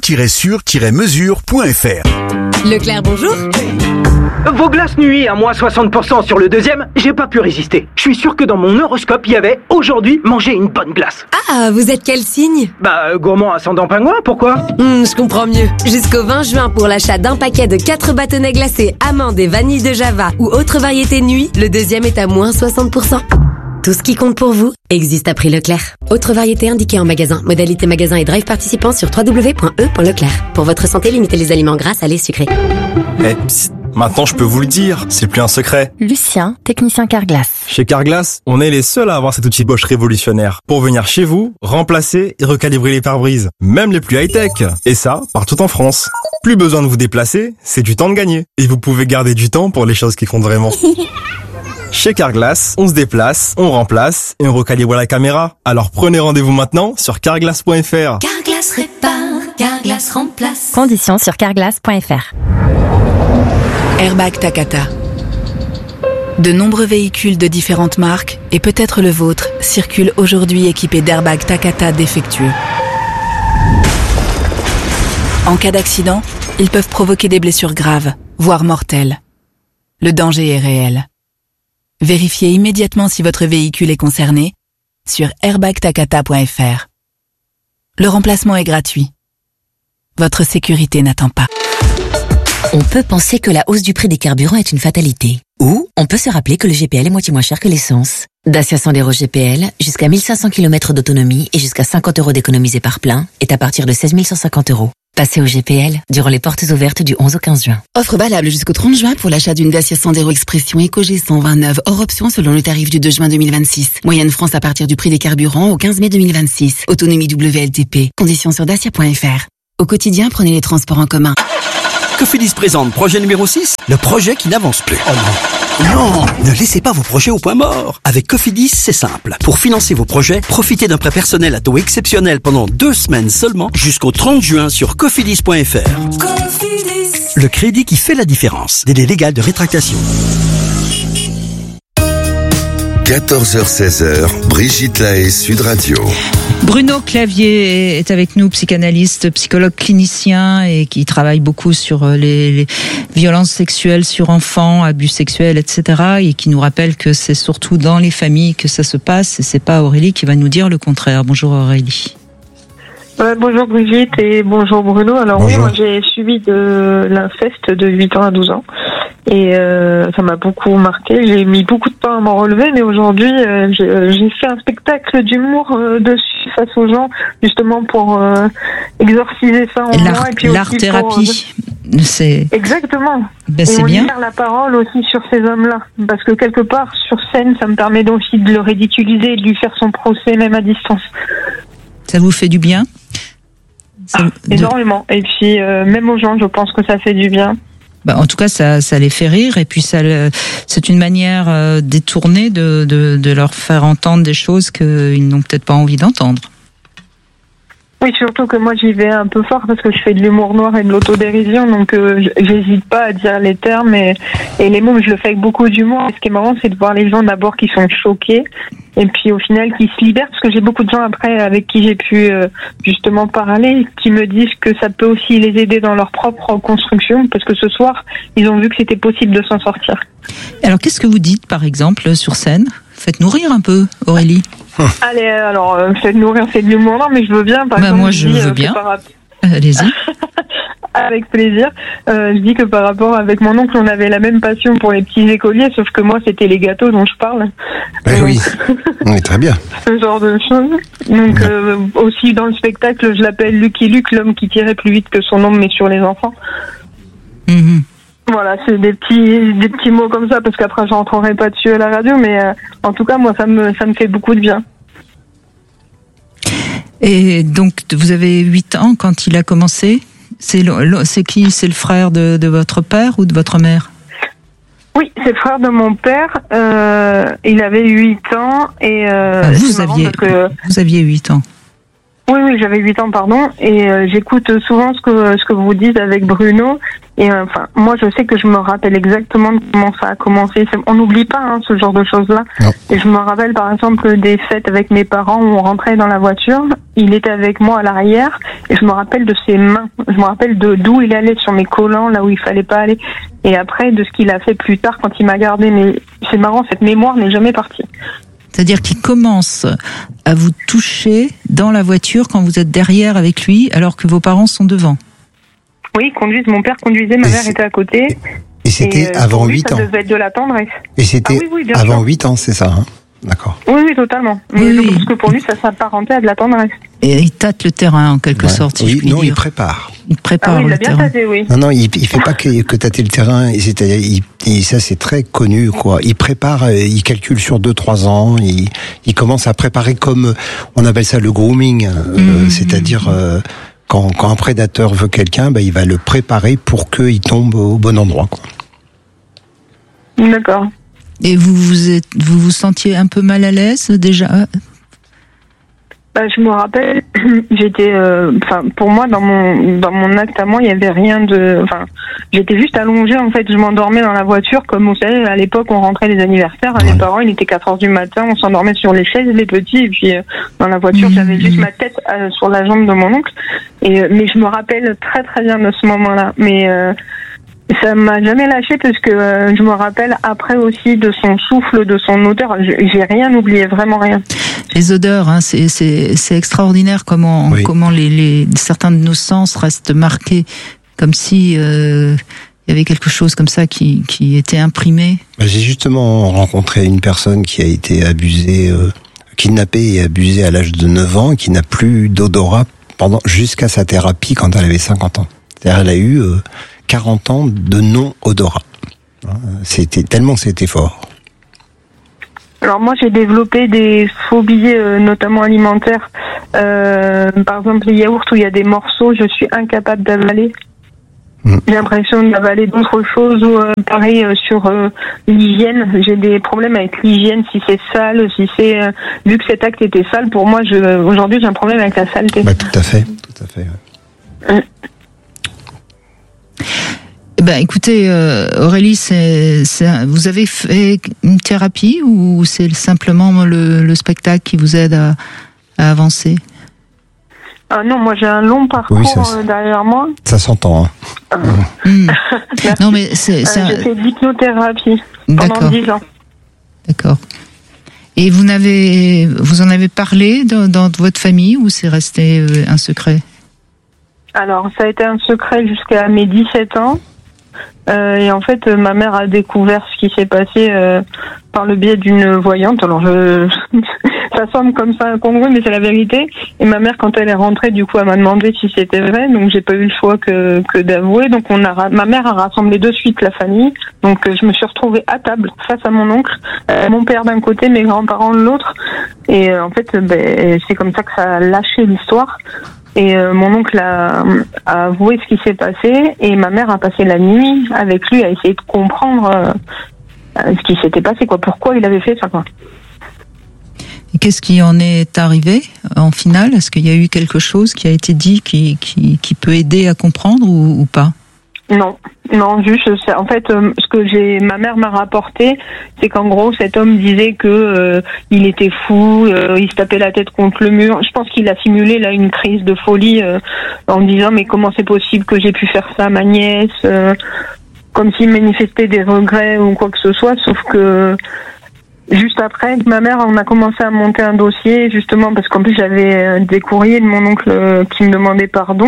Renault-sur-mesure.fr. Leclerc, bonjour. Vos glaces nuit à moins 60% sur le deuxième, j'ai pas pu résister. Je suis sûr que dans mon horoscope, il y avait « Aujourd'hui, manger une bonne glace ». Ah, vous êtes quel signe ? Gourmand ascendant pingouin, pourquoi ? Je comprends mieux. Jusqu'au 20 juin, pour l'achat d'un paquet de 4 bâtonnets glacés, amandes et vanille de Java ou autre variété nuit, le deuxième est à moins 60%. Tout ce qui compte pour vous existe à prix Leclerc. Autre variété indiquée en magasin. Modalité magasin et drive participant sur www.e.leclerc. Pour votre santé, limitez les aliments gras, salés, sucrés. Maintenant je peux vous le dire, c'est plus un secret. Lucien, technicien Carglass. Chez Carglass, on est les seuls à avoir cet outil Bosch révolutionnaire pour venir chez vous, remplacer et recalibrer les pare-brises, même les plus high-tech. Et ça, partout en France. Plus besoin de vous déplacer, c'est du temps de gagner. Et vous pouvez garder du temps pour les choses qui comptent vraiment. Chez Carglass, on se déplace, on remplace et on recalibre la caméra. Alors prenez rendez-vous maintenant sur carglass.fr. Carglass répare, Carglass remplace. Conditions sur carglass.fr. Airbag Takata. De nombreux véhicules de différentes marques, et peut-être le vôtre, circulent aujourd'hui équipés d'airbags Takata défectueux. En cas d'accident, ils peuvent provoquer des blessures graves, voire mortelles. Le danger est réel. Vérifiez immédiatement si votre véhicule est concerné sur airbagtakata.fr. Le remplacement est gratuit. Votre sécurité n'attend pas. On peut penser que la hausse du prix des carburants est une fatalité. Ou on peut se rappeler que le GPL est moitié moins cher que l'essence. Dacia Sandero GPL, jusqu'à 1500 km d'autonomie et jusqu'à 50 € d'économisés par plein, est à partir de 16 150 €. Passez au GPL durant les portes ouvertes du 11 au 15 juin. Offre valable jusqu'au 30 juin pour l'achat d'une Dacia Sandero Expression EcoG 129 hors option selon le tarif du 2 juin 2026. Moyenne France à partir du prix des carburants au 15 mai 2026. Autonomie WLTP. Conditions sur dacia.fr. Au quotidien, prenez les transports en commun. Cofidis présente projet numéro 6, le projet qui n'avance plus. Oh non. Non, ne laissez pas vos projets au point mort. Avec Cofidis, c'est simple. Pour financer vos projets, profitez d'un prêt personnel à taux exceptionnel pendant 2 semaines seulement jusqu'au 30 juin sur cofidis.fr. Cofidis. Le crédit qui fait la différence. Délai légal de rétractation. 14h-16h, Brigitte Lahaie, Sud Radio. Bruno Clavier est avec nous, psychanalyste, psychologue clinicien et qui travaille beaucoup sur les violences sexuelles sur enfants, abus sexuels, etc. et qui nous rappelle que c'est surtout dans les familles que ça se passe et c'est pas Aurélie qui va nous dire le contraire. Bonjour Aurélie. Bonjour Brigitte et bonjour Bruno. Alors bonjour. Oui, moi j'ai subi de l'inceste de 8 ans à 12 ans et ça m'a beaucoup marqué. J'ai mis beaucoup de temps à m'en relever, mais aujourd'hui j'ai fait un spectacle d'humour dessus face aux gens, justement pour exorciser ça en moi et puis l'art aussi thérapie. C'est exactement. Ben, c'est et on bien. libère la parole aussi sur ces hommes-là, parce que quelque part sur scène, ça me permet aussi de le ridiculiser et de lui faire son procès même à distance. Ça vous fait du bien? Énormément. Et puis même aux gens, je pense que ça fait du bien. Bah, en tout cas, ça les fait rire et puis c'est une manière détournée de leur faire entendre des choses qu'ils n'ont peut-être pas envie d'entendre. Oui, surtout que moi j'y vais un peu fort parce que je fais de l'humour noir et de l'autodérision, donc j'hésite pas à dire les termes et les mots, mais je le fais avec beaucoup d'humour. Et ce qui est marrant, c'est de voir les gens d'abord qui sont choqués et puis au final qui se libèrent, parce que j'ai beaucoup de gens après avec qui j'ai pu justement parler, qui me disent que ça peut aussi les aider dans leur propre construction, parce que ce soir, ils ont vu que c'était possible de s'en sortir. Alors qu'est-ce que vous dites par exemple sur scène? Faites-nous rire un peu, Aurélie. Allez, alors, faites-nous rire, c'est de l'humour, non, mais je veux bien. Par exemple, moi, je veux bien. Allez-y. Avec plaisir. Je dis que par rapport avec mon oncle, on avait la même passion pour les petits écoliers, sauf que moi, c'était les gâteaux dont je parle. Oui, oui, très bien. Ce genre de choses. Donc, aussi dans le spectacle, je l'appelle Lucky Luke, l'homme qui tirait plus vite que son ombre, mais sur les enfants. Mm-hmm. Voilà, c'est des petits mots comme ça, parce qu'après, je rentrerai pas dessus à la radio, mais en tout cas, moi, ça me fait beaucoup de bien. Et donc, vous avez 8 ans quand il a commencé. C'est qui? C'est le frère de votre père ou de votre mère? Oui, c'est le frère de mon père. Il avait 8 ans et vous aviez 8 ans. Oui, j'avais 8 ans, pardon. Et j'écoute souvent ce que vous dites avec Bruno. Et enfin, moi, je sais que je me rappelle exactement de comment ça a commencé. On n'oublie pas ce genre de choses-là. Non. Et je me rappelle, par exemple, des fêtes avec mes parents où on rentrait dans la voiture. Il était avec moi à l'arrière. Et je me rappelle de ses mains. Je me rappelle d'où il allait sur mes collants, là où il fallait pas aller. Et après, de ce qu'il a fait plus tard quand il m'a gardé. Mais c'est marrant, cette mémoire n'est jamais partie. C'est-à-dire qu'il commence à vous toucher dans la voiture quand vous êtes derrière avec lui, alors que vos parents sont devant. Oui, mon père conduisait, ma mère était à côté. Et c'était avant 8 ans. Ça devait être de la tendresse. Et c'était avant sûr. 8 ans, c'est ça, hein? D'accord. Oui, totalement. Mais je pense que pour lui, ça s'apparentait à de la tendresse. Et il tâte le terrain, en quelque sorte, si je puis dire. Il prépare. Il prépare il le a bien terrain. tâté, oui. Non, il fait pas que tâter le terrain. C'est-à-dire, ça c'est très connu, quoi. Il prépare, il calcule sur 2-3 ans. Il commence à préparer comme on appelle ça le grooming, c'est-à-dire quand un prédateur veut quelqu'un, il va le préparer pour qu'il tombe au bon endroit, quoi. D'accord. Et vous vous sentiez un peu mal à l'aise déjà? Je me rappelle, j'étais, pour moi, dans mon acte à moi, il y avait rien de, j'étais juste allongée, en fait, je m'endormais dans la voiture, comme vous savez, à l'époque, on rentrait les anniversaires, mes parents, il était 4h du matin, on s'endormait sur les chaises, les petits, et puis, dans la voiture, j'avais juste ma tête sur la jambe de mon oncle, mais je me rappelle très très bien de ce moment-là, mais, ça m'a jamais lâché parce que je me rappelle après aussi de son souffle, de son odeur. J'ai rien oublié, vraiment rien. Les odeurs, hein, c'est extraordinaire comment certains de nos sens restent marqués, comme si il il y avait quelque chose comme ça qui était imprimé. J'ai justement rencontré une personne qui a été abusée, kidnappée et abusée à l'âge de 9 ans, et qui n'a plus d'odorat jusqu'à sa thérapie quand elle avait 50 ans. C'est-à-dire, elle a eu 40 ans de non-odorat. C'était fort. Alors moi j'ai développé des phobies notamment alimentaires. Par exemple les yaourts où il y a des morceaux, je suis incapable d'avaler. J'ai l'impression d'avaler d'autres choses ou pareil sur l'hygiène. J'ai des problèmes avec l'hygiène, si c'est sale, si c'est vu que cet acte était sale, pour moi aujourd'hui j'ai un problème avec la saleté. Tout à fait. Ouais. Écoutez, Aurélie, vous avez fait une thérapie ou c'est simplement le spectacle qui vous aide à avancer? Non, moi j'ai un long parcours derrière moi. Ça s'entend. Hein. Non, mais j'ai fait de l'hypnothérapie pendant 10 ans. D'accord. Et vous en avez parlé dans votre famille ou c'est resté un secret? Alors, ça a été un secret jusqu'à mes 17 ans. Et en fait, ma mère a découvert ce qui s'est passé par le biais d'une voyante. Alors, ça semble comme ça incongru, mais c'est la vérité. Et ma mère, quand elle est rentrée, du coup, elle m'a demandé si c'était vrai. Donc, j'ai pas eu le choix que d'avouer. Donc, ma mère a rassemblé de suite la famille. Donc, je me suis retrouvée à table face à mon oncle, mon père d'un côté, mes grands-parents de l'autre. Et en fait, c'est comme ça que ça a lâché l'histoire. Et mon oncle a avoué ce qui s'est passé et ma mère a passé la nuit avec lui à essayer de comprendre ce qui s'était passé, pourquoi il avait fait ça, Et qu'est-ce qui en est arrivé en finale? Est-ce qu'il y a eu quelque chose qui a été dit qui peut aider à comprendre ou pas? Non, juste, en fait, ce que ma mère m'a rapporté, c'est qu'en gros, cet homme disait que il était fou, il se tapait la tête contre le mur. Je pense qu'il a simulé là une crise de folie en disant mais comment c'est possible que j'ai pu faire ça à ma nièce, comme s'il manifestait des regrets ou quoi que ce soit, sauf que juste après, avec ma mère, on a commencé à monter un dossier, justement, parce qu'en plus j'avais des courriers de mon oncle qui me demandait pardon.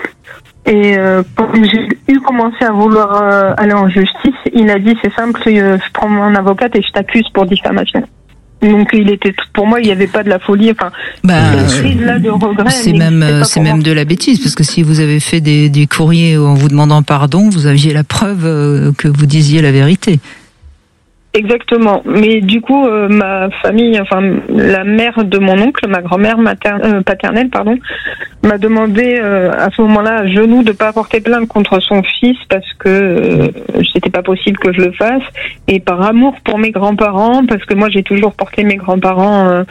Et quand j'ai commencé à vouloir aller en justice, il a dit c'est simple, je prends mon avocate et je t'accuse pour diffamation. Donc pour moi il n'y avait pas de la folie, crise là de regret. C'est même de la bêtise, parce que si vous avez fait des courriers en vous demandant pardon, vous aviez la preuve que vous disiez la vérité. Exactement, mais du coup ma famille, la mère de mon oncle, ma grand-mère paternelle, m'a demandé à ce moment-là à genoux de pas porter plainte contre son fils parce que c'était pas possible que je le fasse, et par amour pour mes grands-parents, parce que moi j'ai toujours porté mes grands-parents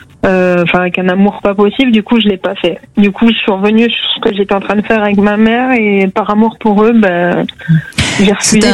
avec un amour pas possible, du coup je l'ai pas fait. Du coup je suis revenue sur ce que j'étais en train de faire avec ma mère, et par amour pour eux, j'ai refusé.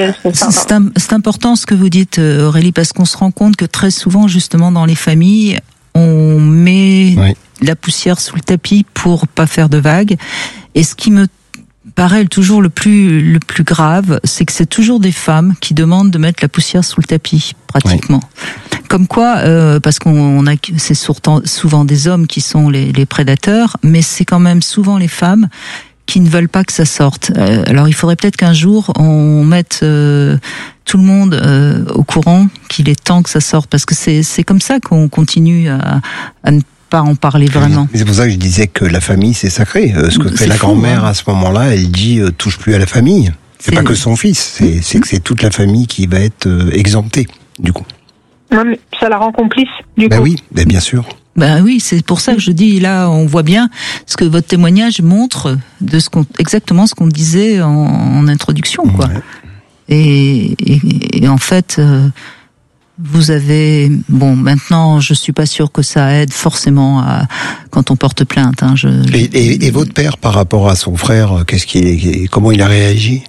C'est important ce que vous dites, Aurélie, parce qu'on se rend compte que très souvent, justement, dans les familles, on met la poussière sous le tapis pour pas faire de vagues. Et ce qui me paraît toujours le plus grave, c'est que c'est toujours des femmes qui demandent de mettre la poussière sous le tapis, pratiquement. Oui. Comme quoi, parce c'est souvent des hommes qui sont les prédateurs, mais c'est quand même souvent les femmes qui ne veulent pas que ça sorte. Alors il faudrait peut-être qu'un jour on mette tout le monde au courant qu'il est temps que ça sorte, parce que c'est comme ça qu'on continue à ne pas en parler vraiment. C'est pour ça que je disais que la famille c'est sacré. Ce que fait la grand-mère à ce moment-là, elle dit touche plus à la famille. C'est pas que son fils, c'est que c'est toute la famille qui va être exemptée du coup. Non, mais ça la rend complice du coup. Oui, bien sûr. Oui, c'est pour ça que je dis, là, on voit bien ce que votre témoignage montre de exactement ce qu'on disait en introduction, quoi. Ouais. Et en fait, vous avez, maintenant, je suis pas sûr que ça aide forcément quand on porte plainte, hein. Et votre père, par rapport à son frère, comment il a réagi?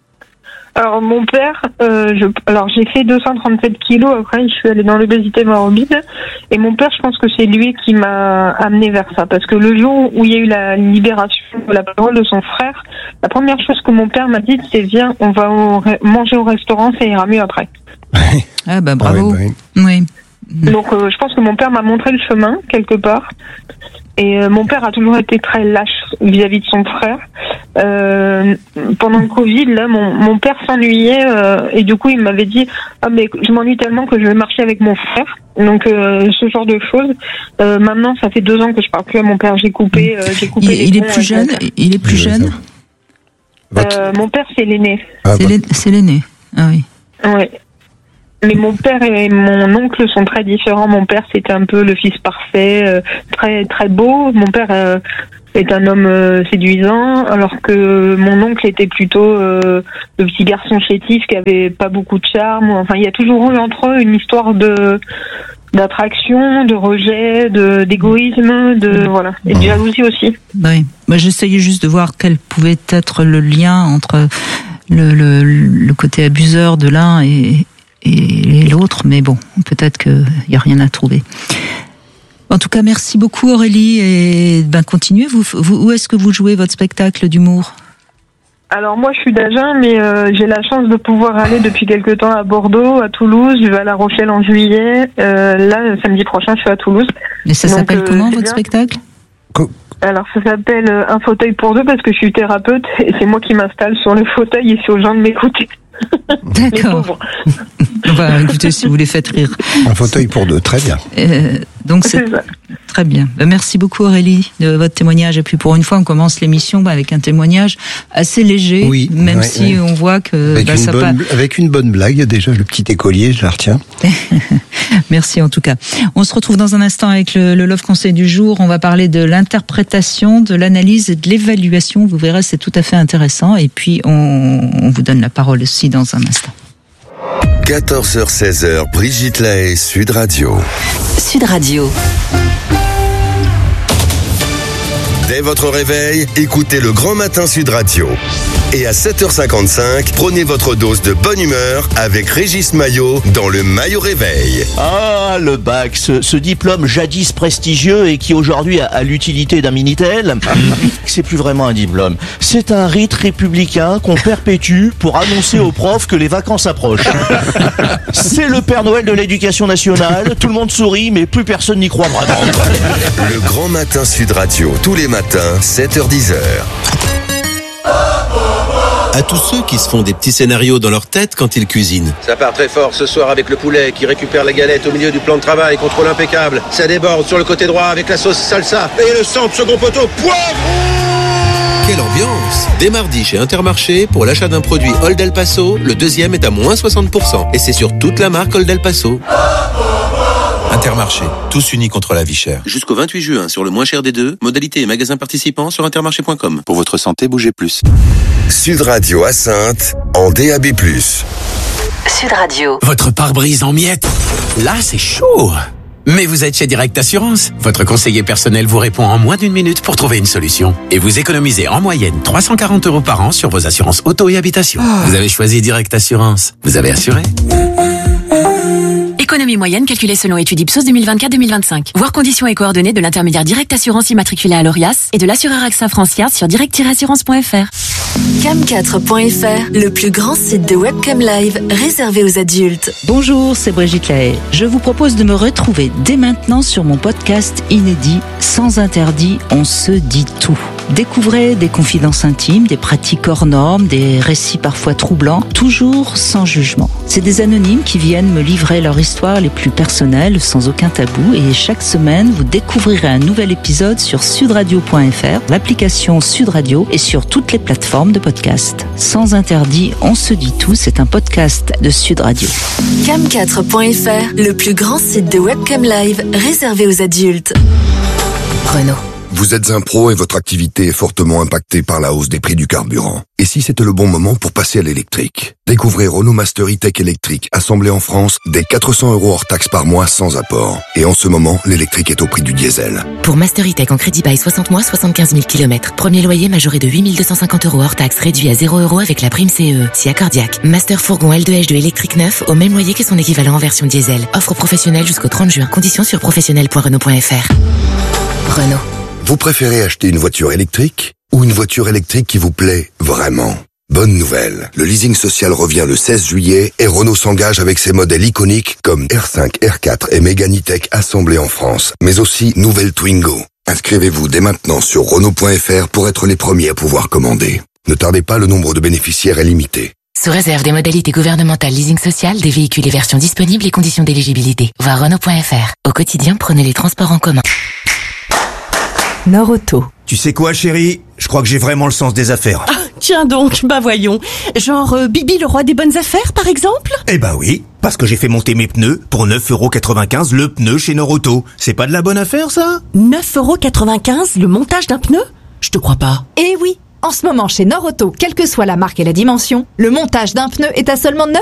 Alors mon père, j'ai fait 237 kilos, après je suis allée dans l'obésité morbide, et mon père, je pense que c'est lui qui m'a amené vers ça, parce que le jour où il y a eu la libération de la parole de son frère, la première chose que mon père m'a dit, c'est viens, on va manger au restaurant, ça ira mieux après. Bravo. Oui. Donc je pense que mon père m'a montré le chemin quelque part. Et mon père a toujours été très lâche vis-à-vis de son frère. Pendant le Covid, là, mon père s'ennuyait et du coup, il m'avait dit mais je m'ennuie tellement que je vais marcher avec mon frère. Donc ce genre de choses. Maintenant, ça fait 2 ans que je parle plus à mon père. J'ai coupé. Il est plus jeune. Il est plus jeune. Mon père, c'est l'aîné. C'est l'aîné. Ah oui. Ouais. Mais mon père et mon oncle sont très différents. Mon père, c'était un peu le fils parfait, très très beau. Mon père est un homme séduisant, alors que mon oncle était plutôt le petit garçon chétif qui avait pas beaucoup de charme. Enfin, il y a toujours eu entre eux une histoire d'attraction, de rejet, d'égoïsme, voilà, et de jalousie aussi. Oui. Moi, j'essayais juste de voir quel pouvait être le lien entre le côté abuseur de l'un et l'autre, mais bon, peut-être qu'il n'y a rien à trouver. En tout cas, merci beaucoup Aurélie, et continuez. Où est-ce que vous jouez votre spectacle d'humour ? Alors moi je suis d'Agen, mais j'ai la chance de pouvoir aller depuis quelque temps à Bordeaux, à Toulouse, je vais à La Rochelle en juillet, là samedi prochain je suis à Toulouse. Mais ça s'appelle comment votre spectacle ? Alors ça s'appelle Un fauteuil pour deux, parce que je suis thérapeute et c'est moi qui m'installe sur le fauteuil et c'est aux gens de m'écouter. D'accord. Écoutez, si vous voulez, faites rire. Un fauteuil pour deux, très bien. Donc c'est très bien. Merci beaucoup Aurélie de votre témoignage. Et puis pour une fois, on commence l'émission avec un témoignage assez léger, même si on voit que avec une bonne blague. Déjà le petit écolier, je la retiens. Merci en tout cas. On se retrouve dans un instant avec le Love Conseil du jour. On va parler de l'interprétation, de l'analyse et de l'évaluation. Vous verrez, c'est tout à fait intéressant. Et puis on vous donne la parole aussi dans un instant. 14h-16h, Brigitte Lahaie, Sud Radio. Sud Radio. Dès votre réveil, écoutez le Grand Matin Sud Radio. Et à 7h55, prenez votre dose de bonne humeur avec Régis Maillot dans le Maillot Réveil. Ah, le bac, ce diplôme jadis prestigieux et qui aujourd'hui a l'utilité d'un Minitel. C'est plus vraiment un diplôme. C'est un rite républicain qu'on perpétue pour annoncer aux profs que les vacances approchent. C'est le Père Noël de l'éducation nationale. Tout le monde sourit, mais plus personne n'y croit vraiment. Le Grand Matin Sud Radio, tous les matins, 7h-10h. À tous ceux qui se font des petits scénarios dans leur tête quand ils cuisinent. Ça part très fort ce soir avec le poulet qui récupère la galette au milieu du plan de travail, contrôle impeccable. Ça déborde sur le côté droit avec la sauce salsa et le centre second poteau, poivre. Quelle ambiance! Dès mardi chez Intermarché, pour l'achat d'un produit Old El Paso, le deuxième est à moins 60%. Et c'est sur toute la marque Old El Paso. Intermarché, tous unis contre la vie chère. Jusqu'au 28 juin, sur le moins cher des deux, modalité et magasins participants sur intermarché.com. Pour votre santé, bougez plus. Sud Radio à Saintes, en DAB+. Sud Radio. Votre pare-brise en miettes, là c'est chaud. Mais vous êtes chez Direct Assurance. Votre conseiller personnel vous répond en moins d'1 minute pour trouver une solution. Et vous économisez en moyenne 340 € par an sur vos assurances auto et habitation. Vous avez choisi Direct Assurance. Vous avez assuré. Économie moyenne calculée selon étude Ipsos 2024-2025. Voir conditions et coordonnées de l'intermédiaire Direct Assurance immatriculé à l'ORIAS et de l'assureur AXA Francia sur direct-assurance.fr. Cam4.fr, le plus grand site de webcam live réservé aux adultes. Bonjour, c'est Brigitte Lahaie. Je vous propose de me retrouver dès maintenant sur mon podcast inédit Sans interdit, on se dit tout. Découvrez des confidences intimes, des pratiques hors normes, des récits parfois troublants, toujours sans jugement. C'est des anonymes qui viennent me livrer leur histoire les plus personnelles, sans aucun tabou, et chaque semaine, vous découvrirez un nouvel épisode sur sudradio.fr, l'application Sud Radio et sur toutes les plateformes de podcast. Sans interdit, on se dit tout, c'est un podcast de Sud Radio. Cam4.fr, le plus grand site de webcam live réservé aux adultes. Renault. Vous êtes un pro et votre activité est fortement impactée par la hausse des prix du carburant. Et si c'était le bon moment pour passer à l'électrique? Découvrez Renault Master E-Tech électrique, assemblé en France, dès 400 € hors taxe par mois sans apport. Et en ce moment, l'électrique est au prix du diesel. Pour Master E-Tech en crédit bail 60 mois, 75 000 km. Premier loyer majoré de 8 250 € hors taxe, réduit à 0 € avec la prime CE. Si accordiaque. Master fourgon L2H2 électrique neuf, au même loyer que son équivalent en version diesel. Offre professionnelle jusqu'au 30 juin. Conditions sur professionnel.renault.fr. Renault. Vous préférez acheter une voiture électrique ou une voiture électrique qui vous plaît vraiment? Bonne nouvelle, le leasing social revient le 16 juillet et Renault s'engage avec ses modèles iconiques comme R5, R4 et Mégane E-Tech assemblés en France, mais aussi nouvelle Twingo. Inscrivez-vous dès maintenant sur Renault.fr pour être les premiers à pouvoir commander. Ne tardez pas, le nombre de bénéficiaires est limité. Sous réserve des modalités gouvernementales leasing social, des véhicules et versions disponibles et conditions d'éligibilité. Voir Renault.fr. Au quotidien, prenez les transports en commun. Norauto. Tu sais quoi, chérie? Je crois que j'ai vraiment le sens des affaires. Ah, tiens donc, bah voyons. Genre Bibi le roi des bonnes affaires, par exemple? Eh ben oui, parce que j'ai fait monter mes pneus pour 9,95€ le pneu chez Norauto. C'est pas de la bonne affaire, ça? 9,95€ le montage d'un pneu? Je te crois pas. Eh oui, en ce moment chez Norauto, quelle que soit la marque et la dimension, le montage d'un pneu est à seulement